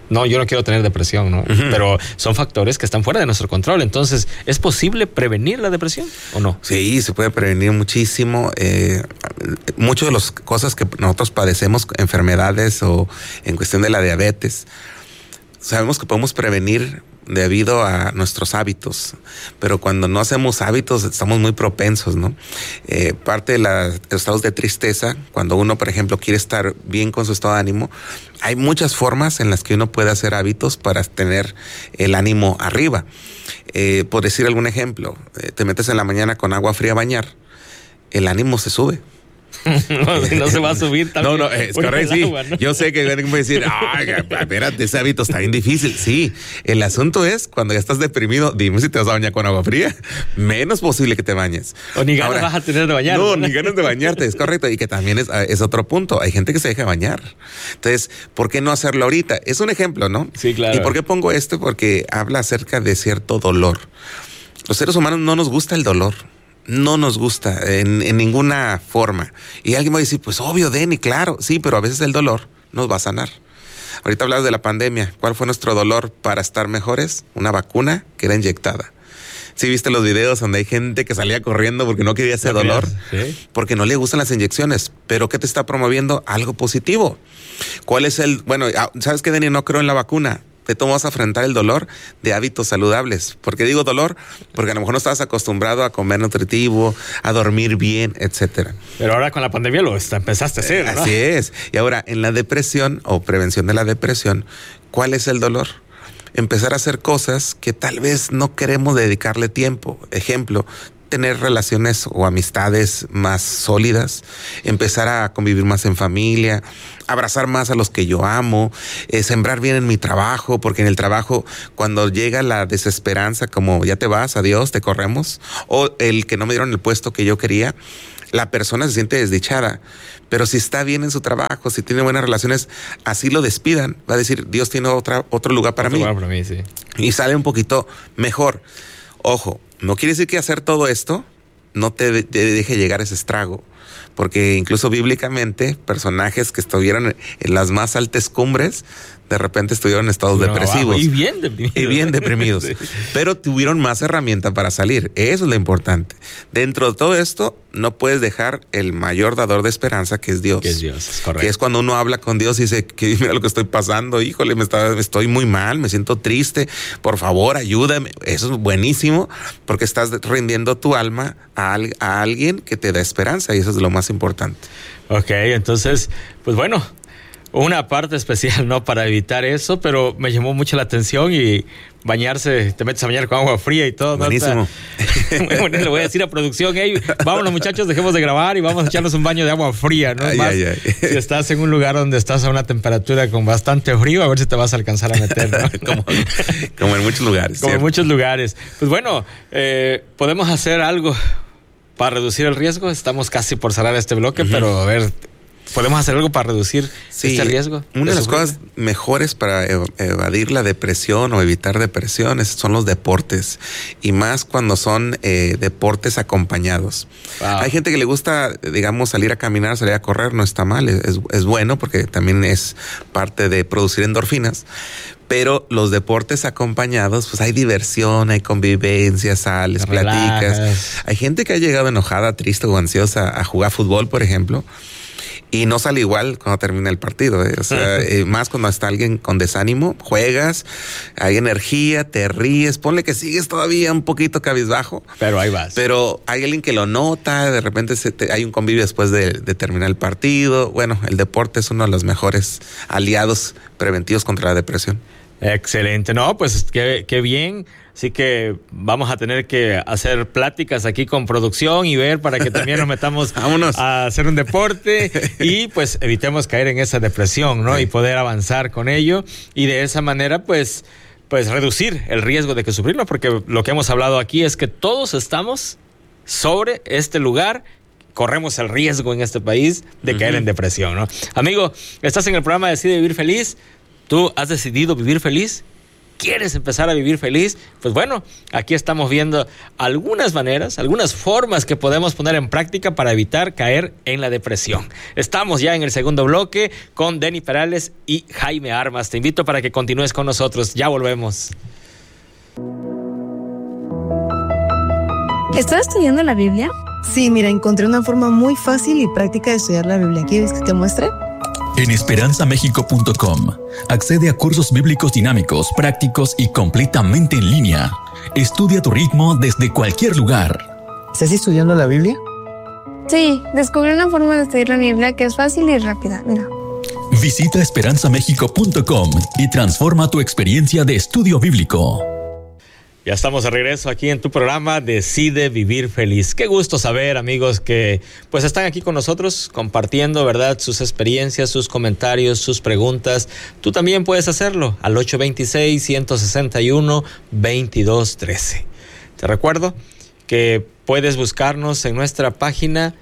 Speaker 7: no, yo no quiero tener depresión, ¿no? Pero son factores que están fuera de nuestro control. Entonces, ¿es posible prevenir la depresión o no?
Speaker 8: Sí, se puede prevenir muchísimo. Muchas de las cosas que nosotros padecemos, enfermedades o en cuestión de la diabetes, sabemos que podemos prevenir debido a nuestros hábitos, pero cuando no hacemos hábitos estamos muy propensos, ¿no? Parte de los estados de tristeza, cuando uno, por ejemplo, quiere estar bien con su estado de ánimo, hay muchas formas en las que uno puede hacer hábitos para tener el ánimo arriba. Por decir algún ejemplo, te metes en la mañana con agua fría a bañar, el ánimo se sube.
Speaker 7: No se va a subir también.
Speaker 8: No, es correcto, sí. Agua, ¿no? Yo sé que van a decir, espérate, ese hábito está bien difícil. Sí, el asunto es cuando ya estás deprimido, dime si te vas a bañar con agua fría. Menos posible que te bañes.
Speaker 7: O ni ganas vas a tener de bañar.
Speaker 8: No, ni ganas de bañarte, es correcto. Y que también es otro punto. Hay gente que se deja bañar. Entonces, ¿por qué no hacerlo ahorita? Es un ejemplo, ¿no?
Speaker 7: Sí, claro.
Speaker 8: ¿Y por qué pongo esto? Porque habla acerca de cierto dolor. Los seres humanos no nos gusta el dolor. No nos gusta en ninguna forma. Y alguien va a decir, pues obvio, Denny, claro. Sí, pero a veces el dolor nos va a sanar. Ahorita hablabas de la pandemia. ¿Cuál fue nuestro dolor para estar mejores? Una vacuna que era inyectada. ¿Sí viste los videos donde hay gente que salía corriendo porque no quería ese dolor? ¿Sí? Porque no le gustan las inyecciones. ¿Pero qué te está promoviendo? Algo positivo. ¿Cuál es el...? Bueno, ¿sabes qué, Denny? No creo en la vacuna. ¿Cómo vas a afrontar el dolor de hábitos saludables? ¿Por qué digo dolor? Porque a lo mejor no estabas acostumbrado a comer nutritivo, a dormir bien, etcétera.
Speaker 7: Pero ahora con la pandemia lo empezaste a hacer, ¿no?
Speaker 8: Así es. Y ahora, en la depresión o prevención de la depresión, ¿cuál es el dolor? Empezar a hacer cosas que tal vez no queremos dedicarle tiempo. Ejemplo, tener relaciones o amistades más sólidas, empezar a convivir más en familia, abrazar más a los que yo amo, sembrar bien en mi trabajo, porque en el trabajo cuando llega la desesperanza, como ya te vas, adiós, te corremos, o el que no me dieron el puesto que yo quería, la persona se siente desdichada. Pero si está bien en su trabajo, si tiene buenas relaciones, así lo despidan, va a decir, Dios tiene otro lugar para mí.
Speaker 7: Lugar para mí, sí.
Speaker 8: Y sale un poquito mejor. Ojo, no quiere decir que hacer todo esto no te deje llegar ese estrago, porque incluso bíblicamente personajes que estuvieron en las más altas cumbres de repente estuvieron en estados depresivos.
Speaker 7: Y bien deprimidos.
Speaker 8: Y bien deprimidos. Sí. Pero tuvieron más herramienta para salir. Eso es lo importante. Dentro de todo esto, no puedes dejar el mayor dador de esperanza, que es Dios.
Speaker 7: Que es Dios, es correcto.
Speaker 8: Que es cuando uno habla con Dios y dice, que mira lo que estoy pasando, híjole, estoy muy mal, me siento triste, por favor, ayúdame. Eso es buenísimo, porque estás rindiendo tu alma a alguien que te da esperanza, y eso es lo más importante.
Speaker 7: Ok, entonces, pues bueno, una parte especial, ¿no? Para evitar eso, pero me llamó mucho la atención y bañarse, te metes a bañar con agua fría y todo, ¿no?
Speaker 8: Buenísimo.
Speaker 7: Bueno, le voy a decir a producción, hey, vámonos muchachos, dejemos de grabar y vamos a echarnos un baño de agua fría, ¿no? Más, si estás en un lugar donde estás a una temperatura con bastante frío, a ver si te vas a alcanzar a meter, ¿no?
Speaker 8: como en muchos lugares.
Speaker 7: Como en muchos lugares. Pues bueno, podemos hacer algo para reducir el riesgo. Estamos casi por cerrar este bloque, pero a ver, ¿podemos hacer algo para reducir este riesgo?
Speaker 8: Una de las cosas mejores para evadir la depresión o evitar depresiones son los deportes, y más cuando son deportes acompañados. Wow. Hay gente que le gusta, digamos, salir a caminar, salir a correr, no está mal, es bueno porque también es parte de producir endorfinas. Pero los deportes acompañados, pues hay diversión, hay convivencia, sales, platicas. Hay gente que ha llegado enojada, triste o ansiosa a jugar fútbol, por ejemplo, y no sale igual cuando termina el partido. O sea, más cuando está alguien con desánimo, juegas, hay energía, te ríes, ponle que sigues todavía un poquito cabizbajo.
Speaker 7: Pero ahí vas.
Speaker 8: Pero hay alguien que lo nota, de repente hay un convivio después de terminar el partido. Bueno, el deporte es uno de los mejores aliados preventivos contra la depresión.
Speaker 7: Excelente, no, pues qué bien. Así que vamos a tener que hacer pláticas aquí con producción y ver para que también nos metamos a hacer un deporte y pues evitemos caer en esa depresión, ¿no? Sí. Y poder avanzar con ello y de esa manera pues reducir el riesgo de que sufrirlo, porque lo que hemos hablado aquí es que todos estamos sobre este lugar. Corremos el riesgo en este país de caer en depresión, ¿no? Amigo, estás en el programa Decide Vivir Feliz. ¿Tú has decidido vivir feliz? ¿Quieres empezar a vivir feliz? Pues bueno, aquí estamos viendo algunas maneras, algunas formas que podemos poner en práctica para evitar caer en la depresión. Estamos ya en el segundo bloque con Denny Perales y Jaime Armas. Te invito para que continúes con nosotros. Ya volvemos.
Speaker 9: ¿Estás estudiando la Biblia?
Speaker 11: Sí, mira, encontré una forma muy fácil y práctica de estudiar la Biblia. ¿Quieres que te muestre?
Speaker 10: En esperanzamexico.com accede a cursos bíblicos dinámicos, prácticos y completamente en línea. Estudia a tu ritmo desde cualquier lugar.
Speaker 11: ¿Estás estudiando la Biblia?
Speaker 9: Sí, descubrí una forma de estudiar la Biblia que es fácil y rápida. Mira.
Speaker 10: Visita esperanzamexico.com y transforma tu experiencia de estudio bíblico.
Speaker 7: Ya estamos de regreso aquí en tu programa Decide Vivir Feliz. Qué gusto saber, amigos, que pues están aquí con nosotros compartiendo, ¿verdad?, sus experiencias, sus comentarios, sus preguntas. Tú también puedes hacerlo al 826-161-2213. Te recuerdo que puedes buscarnos en nuestra página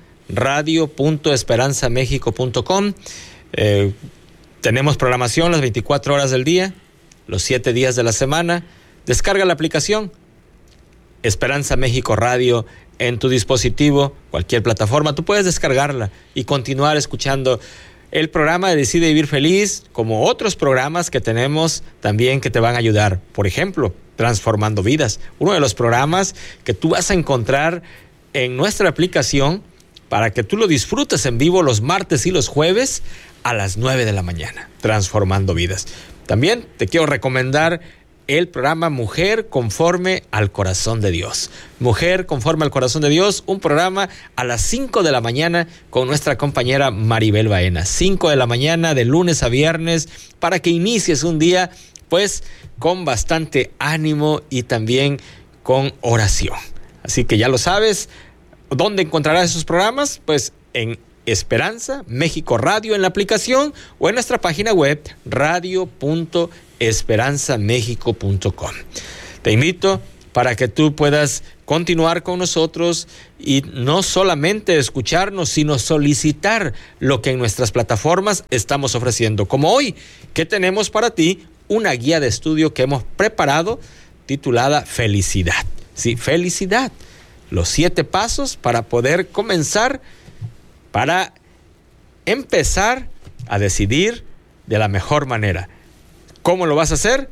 Speaker 7: radio.esperanzamexico.com. Tenemos programación las 24 horas del día, los 7 días de la semana. Descarga la aplicación Esperanza México Radio en tu dispositivo, cualquier plataforma. Tú puedes descargarla y continuar escuchando el programa de Decide Vivir Feliz, como otros programas que tenemos también que te van a ayudar. Por ejemplo, Transformando Vidas, uno de los programas que tú vas a encontrar en nuestra aplicación para que tú lo disfrutes en vivo los martes y los jueves a las 9 de la mañana. Transformando Vidas. También te quiero recomendar el programa Mujer Conforme al Corazón de Dios. Mujer Conforme al Corazón de Dios, un programa a las 5 de la mañana con nuestra compañera Maribel Baena. 5 de la mañana de lunes a viernes para que inicies un día pues con bastante ánimo y también con oración. Así que ya lo sabes, ¿dónde encontrarás esos programas? Pues en Esperanza México Radio en la aplicación o en nuestra página web radio.esperanzamexico.com. Te invito para que tú puedas continuar con nosotros y no solamente escucharnos, sino solicitar lo que en nuestras plataformas estamos ofreciendo. Como hoy, que tenemos para ti una guía de estudio que hemos preparado titulada Felicidad. Sí, felicidad. Los 7 pasos para poder comenzar, para empezar a decidir de la mejor manera. ¿Cómo lo vas a hacer?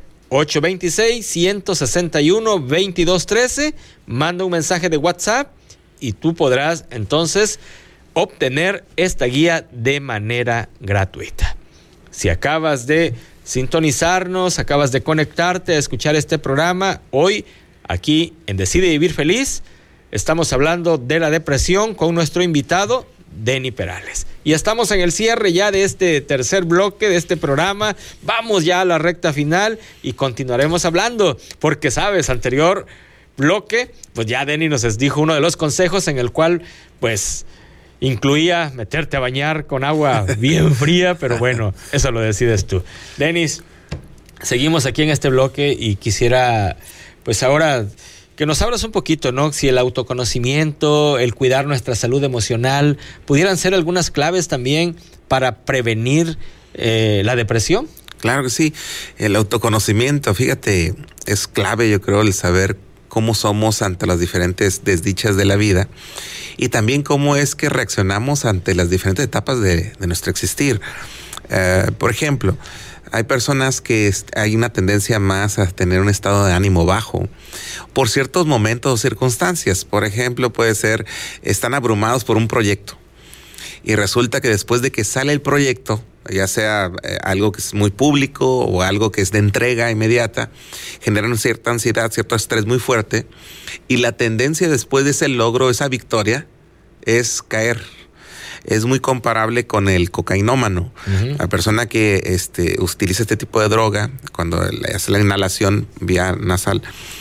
Speaker 7: 826-161-2213. Manda un mensaje de WhatsApp y tú podrás entonces obtener esta guía de manera gratuita. Si acabas de sintonizarnos, acabas de conectarte a escuchar este programa, hoy aquí en Decide Vivir Feliz estamos hablando de la depresión con nuestro invitado Denny Perales. Y estamos en el cierre ya de este tercer bloque de este programa. Vamos ya a la recta final y continuaremos hablando, porque sabes, anterior bloque, pues ya Denny nos dijo uno de los consejos en el cual pues incluía meterte a bañar con agua bien fría, pero bueno, eso lo decides tú. Denis, seguimos aquí en este bloque y quisiera pues ahora que nos hablas un poquito, ¿no? Si el autoconocimiento, el cuidar nuestra salud emocional, pudieran ser algunas claves también para prevenir la depresión.
Speaker 8: Claro que sí. El autoconocimiento, fíjate, es clave, yo creo, el saber cómo somos ante las diferentes desdichas de la vida y también cómo es que reaccionamos ante las diferentes etapas de nuestro existir. Por ejemplo, hay personas que hay una tendencia más a tener un estado de ánimo bajo por ciertos momentos o circunstancias. Por ejemplo, puede ser, están abrumados por un proyecto y resulta que después de que sale el proyecto, ya sea algo que es muy público o algo que es de entrega inmediata, generan cierta ansiedad, cierto estrés muy fuerte y la tendencia después de ese logro, esa victoria, es caer. Es muy comparable con el cocainómano. Uh-huh. La persona que utiliza este tipo de droga, cuando hace la inhalación vía nasal,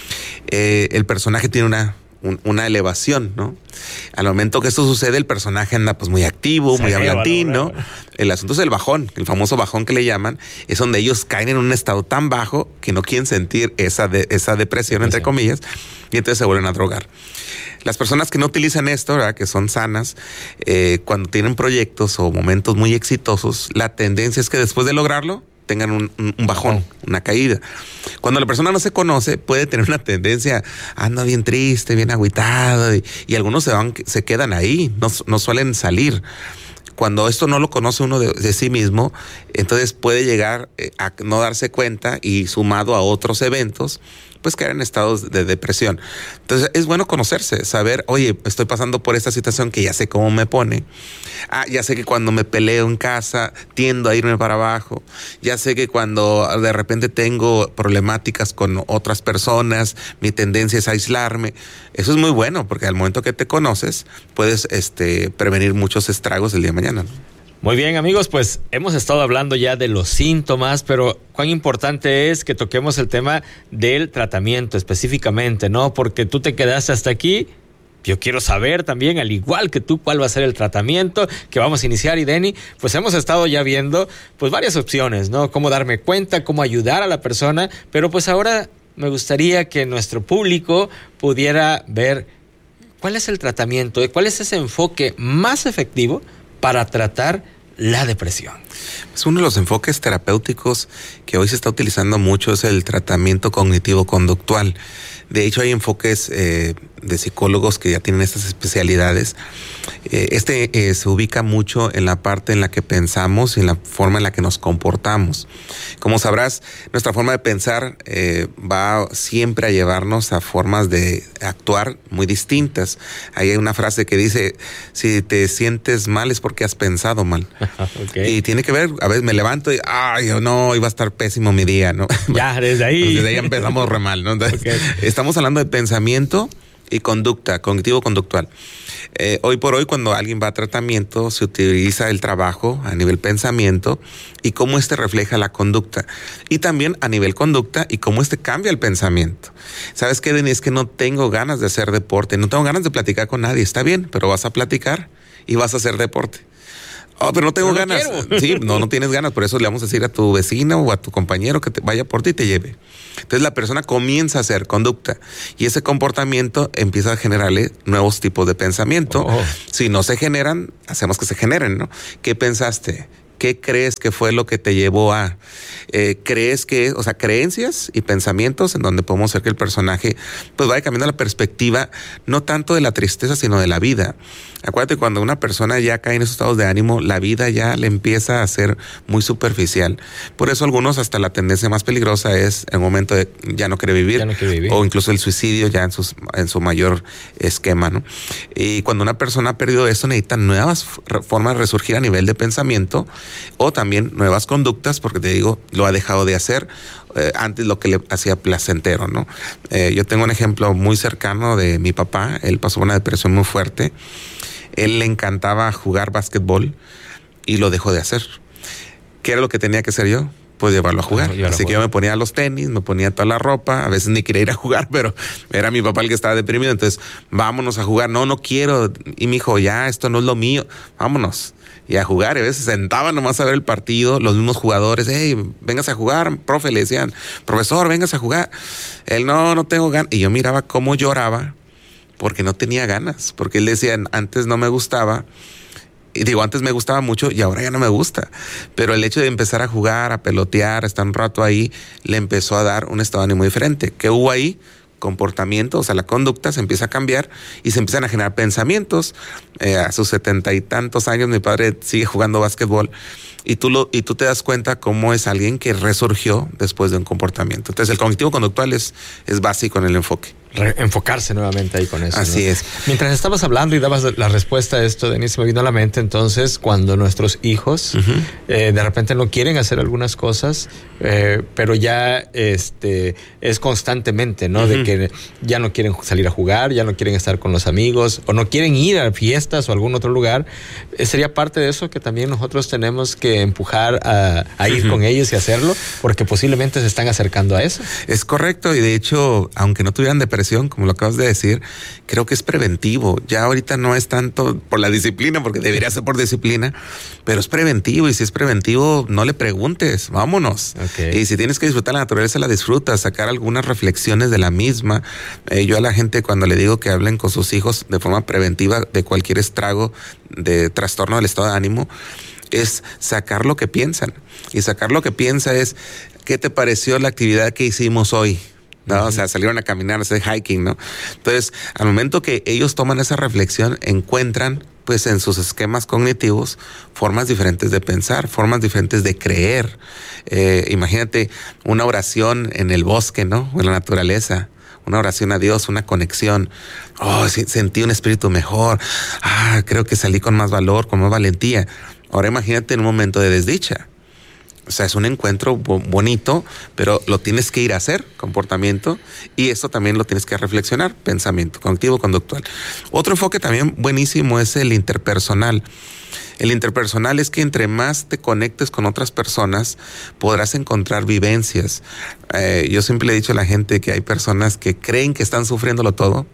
Speaker 8: el personaje tiene una elevación, ¿no? Al momento que esto sucede, el personaje anda pues muy activo, muy hablantín, ¿no? El asunto es el bajón, el famoso bajón que le llaman, es donde ellos caen en un estado tan bajo que no quieren sentir esa depresión, entre comillas, y entonces se vuelven a drogar. Las personas que no utilizan esto, ¿verdad?, que son sanas, cuando tienen proyectos o momentos muy exitosos, la tendencia es que después de lograrlo, tengan un bajón, una caída. Cuando la persona no se conoce, puede tener una tendencia, anda bien triste, bien agüitado, y algunos se quedan ahí, no suelen salir. Cuando esto no lo conoce uno de sí mismo, entonces puede llegar a no darse cuenta y sumado a otros eventos, pues caer en estados de depresión. Entonces es bueno conocerse, saber, oye, estoy pasando por esta situación que ya sé cómo me pone. Ya sé que cuando me peleo en casa tiendo a irme para abajo. Ya sé que cuando de repente tengo problemáticas con otras personas, mi tendencia es a aislarme. Eso es muy bueno porque al momento que te conoces puedes prevenir muchos estragos el día de mañana, ¿no?
Speaker 7: Muy bien, amigos, pues hemos estado hablando ya de los síntomas, pero cuán importante es que toquemos el tema del tratamiento específicamente, ¿no? Porque tú te quedaste hasta aquí. Yo quiero saber también, al igual que tú, cuál va a ser el tratamiento que vamos a iniciar. Y Denny, pues hemos estado ya viendo pues varias opciones, ¿no? Cómo darme cuenta, cómo ayudar a la persona, pero pues ahora me gustaría que nuestro público pudiera ver cuál es el tratamiento, cuál es ese enfoque más efectivo para tratar la depresión.
Speaker 8: Es uno de los enfoques terapéuticos que hoy se está utilizando mucho, es el tratamiento cognitivo-conductual. De hecho, hay enfoques de psicólogos que ya tienen estas especialidades. Se ubica mucho en la parte en la que pensamos y en la forma en la que nos comportamos. Como sabrás, nuestra forma de pensar va siempre a llevarnos a formas de actuar muy distintas. Ahí hay una frase que dice, si te sientes mal es porque has pensado mal. Okay. Y tiene que ver, a veces me levanto y, no, iba a estar pésimo mi día, ¿no?
Speaker 7: Ya, desde ahí.
Speaker 8: Desde ahí empezamos re mal, ¿no? Entonces, estamos hablando de pensamiento y conducta, cognitivo-conductual. Hoy por hoy, cuando alguien va a tratamiento, se utiliza el trabajo a nivel pensamiento y cómo refleja la conducta. Y también a nivel conducta y cómo cambia el pensamiento. ¿Sabes qué, Denis? Es que no tengo ganas de hacer deporte, no tengo ganas de platicar con nadie. Está bien, pero vas a platicar y vas a hacer deporte. Pero no tengo ganas. Sí, no tienes ganas. Por eso le vamos a decir a tu vecino o a tu compañero que te vaya por ti y te lleve. Entonces la persona comienza a hacer conducta y ese comportamiento empieza a generarle nuevos tipos de pensamiento. Si no se generan, hacemos que se generen, ¿no? ¿Qué pensaste? ¿Qué crees que fue lo que te llevó a? Creencias y pensamientos en donde podemos hacer que el personaje pues vaya cambiando la perspectiva, no tanto de la tristeza, sino de la vida. Acuérdate, cuando una persona ya cae en esos estados de ánimo, la vida ya le empieza a ser muy superficial. Por eso algunos hasta la tendencia más peligrosa es el momento de ya no quiere vivir, o incluso el suicidio ya en su mayor esquema, ¿no? Y cuando una persona ha perdido eso, necesita nuevas formas de resurgir a nivel de pensamiento o también nuevas conductas, porque te digo, lo ha dejado de hacer antes lo que le hacía placentero, ¿no? Yo tengo un ejemplo muy cercano de mi papá. Él pasó una depresión muy fuerte. Él le encantaba jugar básquetbol y lo dejó de hacer. ¿Qué era lo que tenía que hacer yo? Pues llevarlo a jugar. Así que yo me ponía los tenis, me ponía toda la ropa, a veces ni quería ir a jugar, pero era mi papá el que estaba deprimido, entonces vámonos a jugar. No quiero. Y me dijo, ya, esto no es lo mío, vámonos. Y a jugar, y a veces sentaban nomás a ver el partido, los mismos jugadores, véngase a jugar, profe, le decían, profesor, véngase a jugar. Él, no tengo ganas. Y yo miraba cómo lloraba, porque no tenía ganas, porque él decía, antes no me gustaba, y digo, antes me gustaba mucho y ahora ya no me gusta. Pero el hecho de empezar a jugar, a pelotear, a estar un rato ahí, le empezó a dar un estado de ánimo diferente. ¿Qué hubo ahí? Comportamiento, o sea, la conducta se empieza a cambiar y se empiezan a generar pensamientos. A sus 70 y tantos años, mi padre sigue jugando básquetbol y tú te das cuenta cómo es alguien que resurgió después de un comportamiento. Entonces, el cognitivo conductual es básico en el enfoque.
Speaker 7: Enfocarse nuevamente ahí con eso.
Speaker 8: Así, ¿no? Es.
Speaker 7: Mientras estabas hablando y dabas la respuesta a esto, Denise, me vino a la mente entonces cuando nuestros hijos de repente no quieren hacer algunas cosas, pero ya es constantemente, ¿no? De que ya no quieren salir a jugar, ya no quieren estar con los amigos o no quieren ir a fiestas o algún otro lugar. Sería parte de eso que también nosotros tenemos que empujar a ir con ellos y hacerlo, porque posiblemente se están acercando a eso.
Speaker 8: Es correcto, y de hecho, aunque no tuvieran depresión, como lo acabas de decir, creo que es preventivo. Ya ahorita no es tanto por la disciplina, porque debería ser por disciplina, pero es preventivo, y si es preventivo, no le preguntes, vámonos. Okay. Y si tienes que disfrutar la naturaleza, la disfrutas, sacar algunas reflexiones de la misma. Yo a la gente, cuando le digo que hablen con sus hijos de forma preventiva de cualquier estrago de trastorno del estado de ánimo, es sacar lo que piensan. Y sacar lo que piensa es, ¿qué te pareció la actividad que hicimos hoy? ¿No? O sea, salieron a caminar, a hacer hiking, ¿no? Entonces, al momento que ellos toman esa reflexión, encuentran, pues, en sus esquemas cognitivos, formas diferentes de pensar, formas diferentes de creer. Imagínate una oración en el bosque, ¿no? O en la naturaleza. Una oración a Dios, una conexión. Oh, sentí un espíritu mejor. Creo que salí con más valor, con más valentía. Ahora imagínate en un momento de desdicha. O sea, es un encuentro bonito, pero lo tienes que ir a hacer, comportamiento, y eso también lo tienes que reflexionar, pensamiento, cognitivo, conductual. Otro enfoque también buenísimo es el interpersonal. El interpersonal es que entre más te conectes con otras personas, podrás encontrar vivencias. Yo siempre le he dicho a la gente que hay personas que creen que están sufriéndolo todo,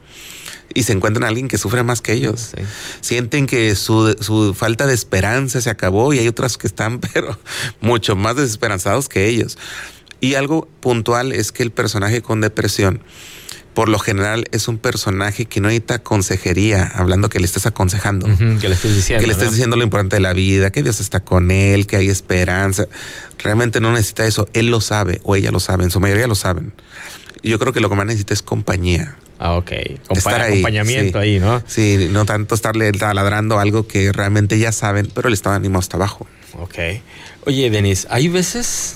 Speaker 8: y se encuentran a alguien que sufre más que ellos. Sí. Sienten que su falta de esperanza se acabó y hay otras que están, pero mucho más desesperanzados que ellos. Y algo puntual es que el personaje con depresión, por lo general, es un personaje que no necesita consejería, hablando que le estés aconsejando.
Speaker 7: Que le estés diciendo.
Speaker 8: Que le estés diciendo lo importante de la vida, que Dios está con él, que hay esperanza. Realmente no necesita eso. Él lo sabe o ella lo sabe, en su mayoría lo saben. Yo creo que lo que más necesita es compañía.
Speaker 7: Ok.
Speaker 8: Estar ahí,
Speaker 7: acompañamiento
Speaker 8: sí.
Speaker 7: Ahí, ¿no?
Speaker 8: Sí, no tanto estarle taladrando algo que realmente ya saben, pero el estado de ánimo está abajo.
Speaker 7: Ok. Oye, Denis, hay veces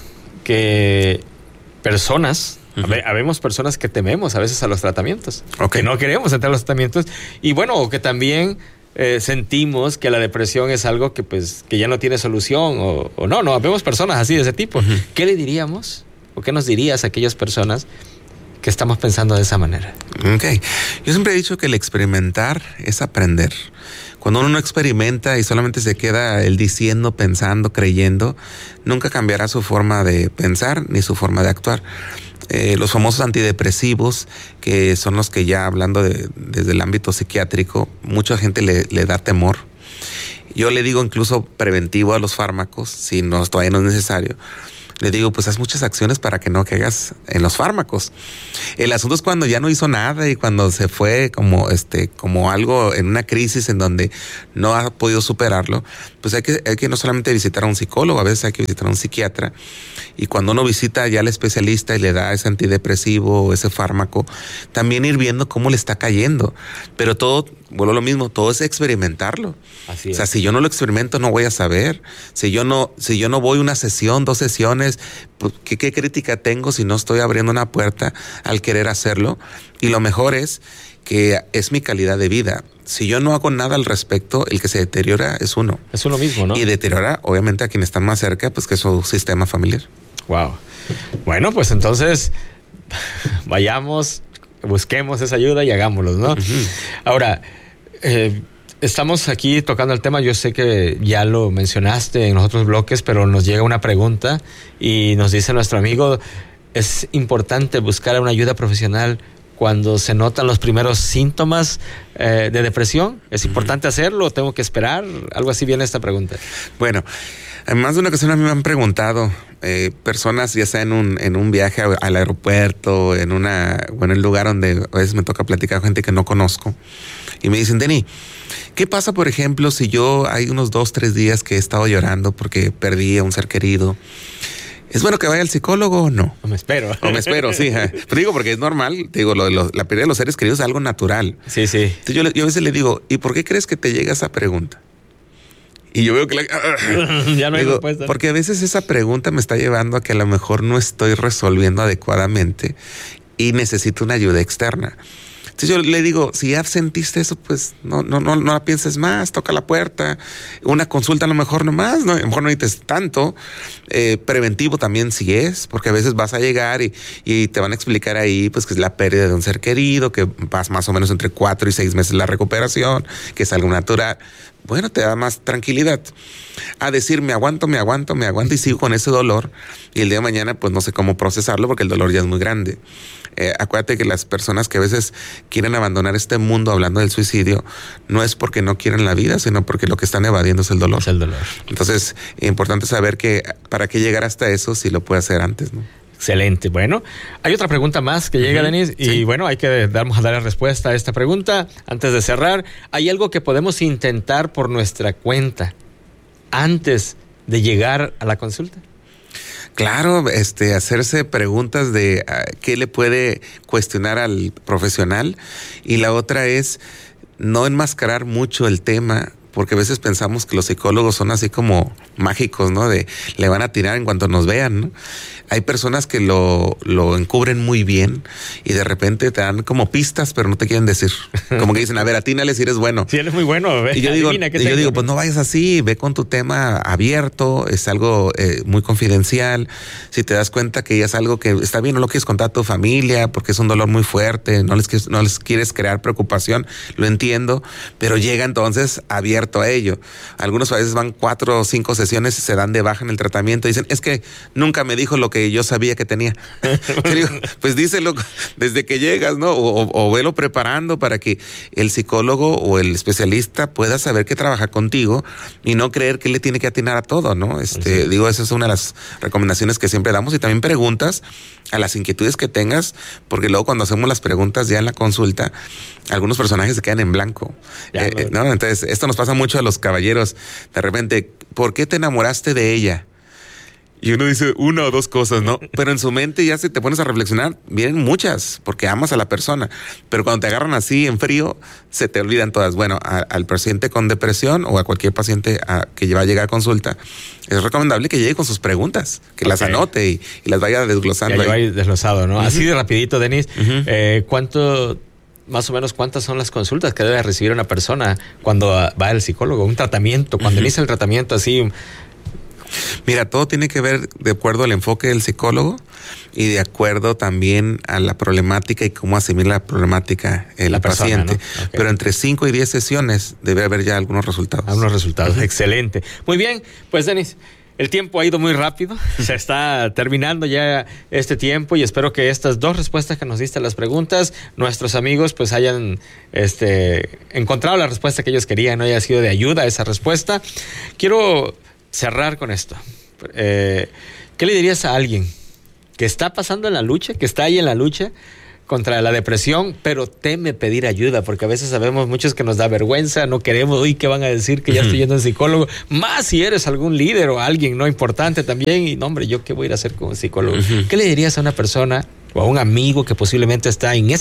Speaker 7: que personas, habemos personas que tememos a veces a los tratamientos, que no queremos entrar a los tratamientos, y bueno, que también sentimos que la depresión es algo que pues que ya no tiene solución, o no, vemos personas así de ese tipo. ¿Qué le diríamos o qué nos dirías a aquellas personas que estamos pensando de esa manera?
Speaker 8: Ok. Yo siempre he dicho que el experimentar es aprender. Cuando uno no experimenta y solamente se queda él diciendo, pensando, creyendo, nunca cambiará su forma de pensar ni su forma de actuar. Los famosos antidepresivos, que son los que ya hablando desde el ámbito psiquiátrico, mucha gente le da temor. Yo le digo incluso preventivo a los fármacos, si todavía no es necesario. Le digo, pues haz muchas acciones para que no caigas en los fármacos. El asunto es cuando ya no hizo nada y cuando se fue como algo en una crisis en donde no ha podido superarlo, pues hay que no solamente visitar a un psicólogo, a veces hay que visitar a un psiquiatra. Y cuando uno visita ya al especialista y le da ese antidepresivo o ese fármaco, también ir viendo cómo le está cayendo. Pero todo, vuelvo a lo mismo, todo es experimentarlo.
Speaker 7: Así es.
Speaker 8: O sea, si yo no lo experimento, no voy a saber. Si yo no voy una sesión, 2 sesiones, pues, ¿qué crítica tengo si no estoy abriendo una puerta al querer hacerlo? Y lo mejor es que es mi calidad de vida. Si yo no hago nada al respecto, el que se deteriora es uno.
Speaker 7: Es uno mismo, ¿no?
Speaker 8: Y deteriora, obviamente, a quienes están más cerca, pues que es su sistema familiar.
Speaker 7: Wow. Bueno, pues entonces vayamos, busquemos esa ayuda y hagámoslo, ¿no? Ahora, estamos aquí tocando el tema, yo sé que ya lo mencionaste en los otros bloques, pero nos llega una pregunta y nos dice nuestro amigo, ¿es importante buscar una ayuda profesional cuando se notan los primeros síntomas de depresión? ¿Es importante hacerlo o tengo que esperar? Algo así viene esta pregunta.
Speaker 8: Bueno, en más de una ocasión a mí me han preguntado personas, ya sea en un viaje al aeropuerto, en el lugar donde a veces me toca platicar con gente que no conozco, y me dicen, Denny, ¿qué pasa, por ejemplo, si hay unos 2-3 días que he estado llorando porque perdí a un ser querido? ¿Es bueno que vaya al psicólogo o no?
Speaker 7: O me espero,
Speaker 8: sí. Pues digo, porque es normal. Te digo, la pérdida de los seres queridos es algo natural.
Speaker 7: Sí.
Speaker 8: Entonces yo a veces le digo, ¿y por qué crees que te llega esa pregunta? Y yo veo que
Speaker 7: ya no hay respuesta.
Speaker 8: Porque a veces esa pregunta me está llevando a que a lo mejor no estoy resolviendo adecuadamente y necesito una ayuda externa. Entonces yo le digo, si ya sentiste eso, pues no la pienses más, toca la puerta, una consulta a lo mejor nomás, ¿no? A lo mejor no necesites tanto, preventivo también sí es, porque a veces vas a llegar y te van a explicar ahí, pues que es la pérdida de un ser querido, que vas más o menos entre 4 y 6 meses la recuperación, que es algo natural. Bueno, te da más tranquilidad. A decir, me aguanto y sigo con ese dolor, y el día de mañana pues no sé cómo procesarlo porque el dolor ya es muy grande. Acuérdate que las personas que a veces quieren abandonar este mundo hablando del suicidio, no es porque no quieren la vida, sino porque lo que están evadiendo es el dolor.
Speaker 7: Es el dolor.
Speaker 8: Entonces, es importante saber que para qué llegar hasta eso si lo puede hacer antes, ¿no?
Speaker 7: Excelente. Bueno, hay otra pregunta más que llega, Denis, y bueno, hay que vamos a dar respuesta a esta pregunta. Antes de cerrar, ¿hay algo que podemos intentar por nuestra cuenta antes de llegar a la consulta?
Speaker 8: Claro, hacerse preguntas de qué le puede cuestionar al profesional, y la otra es no enmascarar mucho el tema, porque a veces pensamos que los psicólogos son así como mágicos, ¿no? Le van a tirar en cuanto nos vean, ¿no? Hay personas que lo encubren muy bien y de repente te dan como pistas, pero no te quieren decir. Como que dicen, a ver, atínale si eres bueno.
Speaker 7: Si eres muy bueno, ve,
Speaker 8: y yo digo, pues no vayas así, ve con tu tema abierto, es algo muy confidencial. Si te das cuenta que ya es algo que está bien, no lo quieres contar a tu familia porque es un dolor muy fuerte, no les quieres crear preocupación, lo entiendo, pero llega entonces abierto a ello. Algunos a veces van 4 o 5 sesiones y se dan de baja en el tratamiento y dicen, es que nunca me dijo lo que yo sabía que tenía. Digo, pues díselo desde que llegas, ¿no? O velo preparando para que el psicólogo o el especialista pueda saber que trabaja contigo y no creer que le tiene que atinar a todo, ¿no? Digo, esa es una de las recomendaciones que siempre damos, y también preguntas a las inquietudes que tengas, porque luego cuando hacemos las preguntas ya en la consulta, algunos personajes se quedan en blanco, ¿no? Entonces, esto nos pasa mucho a los caballeros. De repente, ¿por qué te enamoraste de ella? Y uno dice 1 o 2 cosas, ¿no? Pero en su mente ya si te pones a reflexionar, vienen muchas, porque amas a la persona. Pero cuando te agarran así en frío, se te olvidan todas. Bueno, al paciente con depresión o a cualquier paciente que va a llegar a consulta, es recomendable que llegue con sus preguntas, que las anote y las vaya desglosando.
Speaker 7: Ya lleva desglosado, ¿no? Así de rapidito, Denis, más o menos cuántas son las consultas que debe recibir una persona cuando va al psicólogo? Un tratamiento, cuando inicia el tratamiento así.
Speaker 8: Mira, todo tiene que ver de acuerdo al enfoque del psicólogo y de acuerdo también a la problemática y cómo asimila la problemática el paciente. ¿No? Okay. Pero entre 5 y 10 sesiones debe haber ya algunos resultados.
Speaker 7: Algunos resultados, excelente. Muy bien, pues Denis, el tiempo ha ido muy rápido, se está terminando ya este tiempo y espero que estas 2 respuestas que nos diste a las preguntas, nuestros amigos pues hayan encontrado la respuesta que ellos querían, no haya sido de ayuda esa respuesta. Quiero cerrar con esto. ¿Qué le dirías a alguien que está pasando en la lucha, que está ahí en la lucha contra la depresión, pero teme pedir ayuda? Porque a veces sabemos muchos que nos da vergüenza, no queremos, ¿qué van a decir que ya estoy yendo al psicólogo? Más si eres algún líder o alguien no importante también, y no, hombre, ¿yo qué voy a ir a hacer con un psicólogo? ¿Qué le dirías a una persona o a un amigo que posiblemente está en esa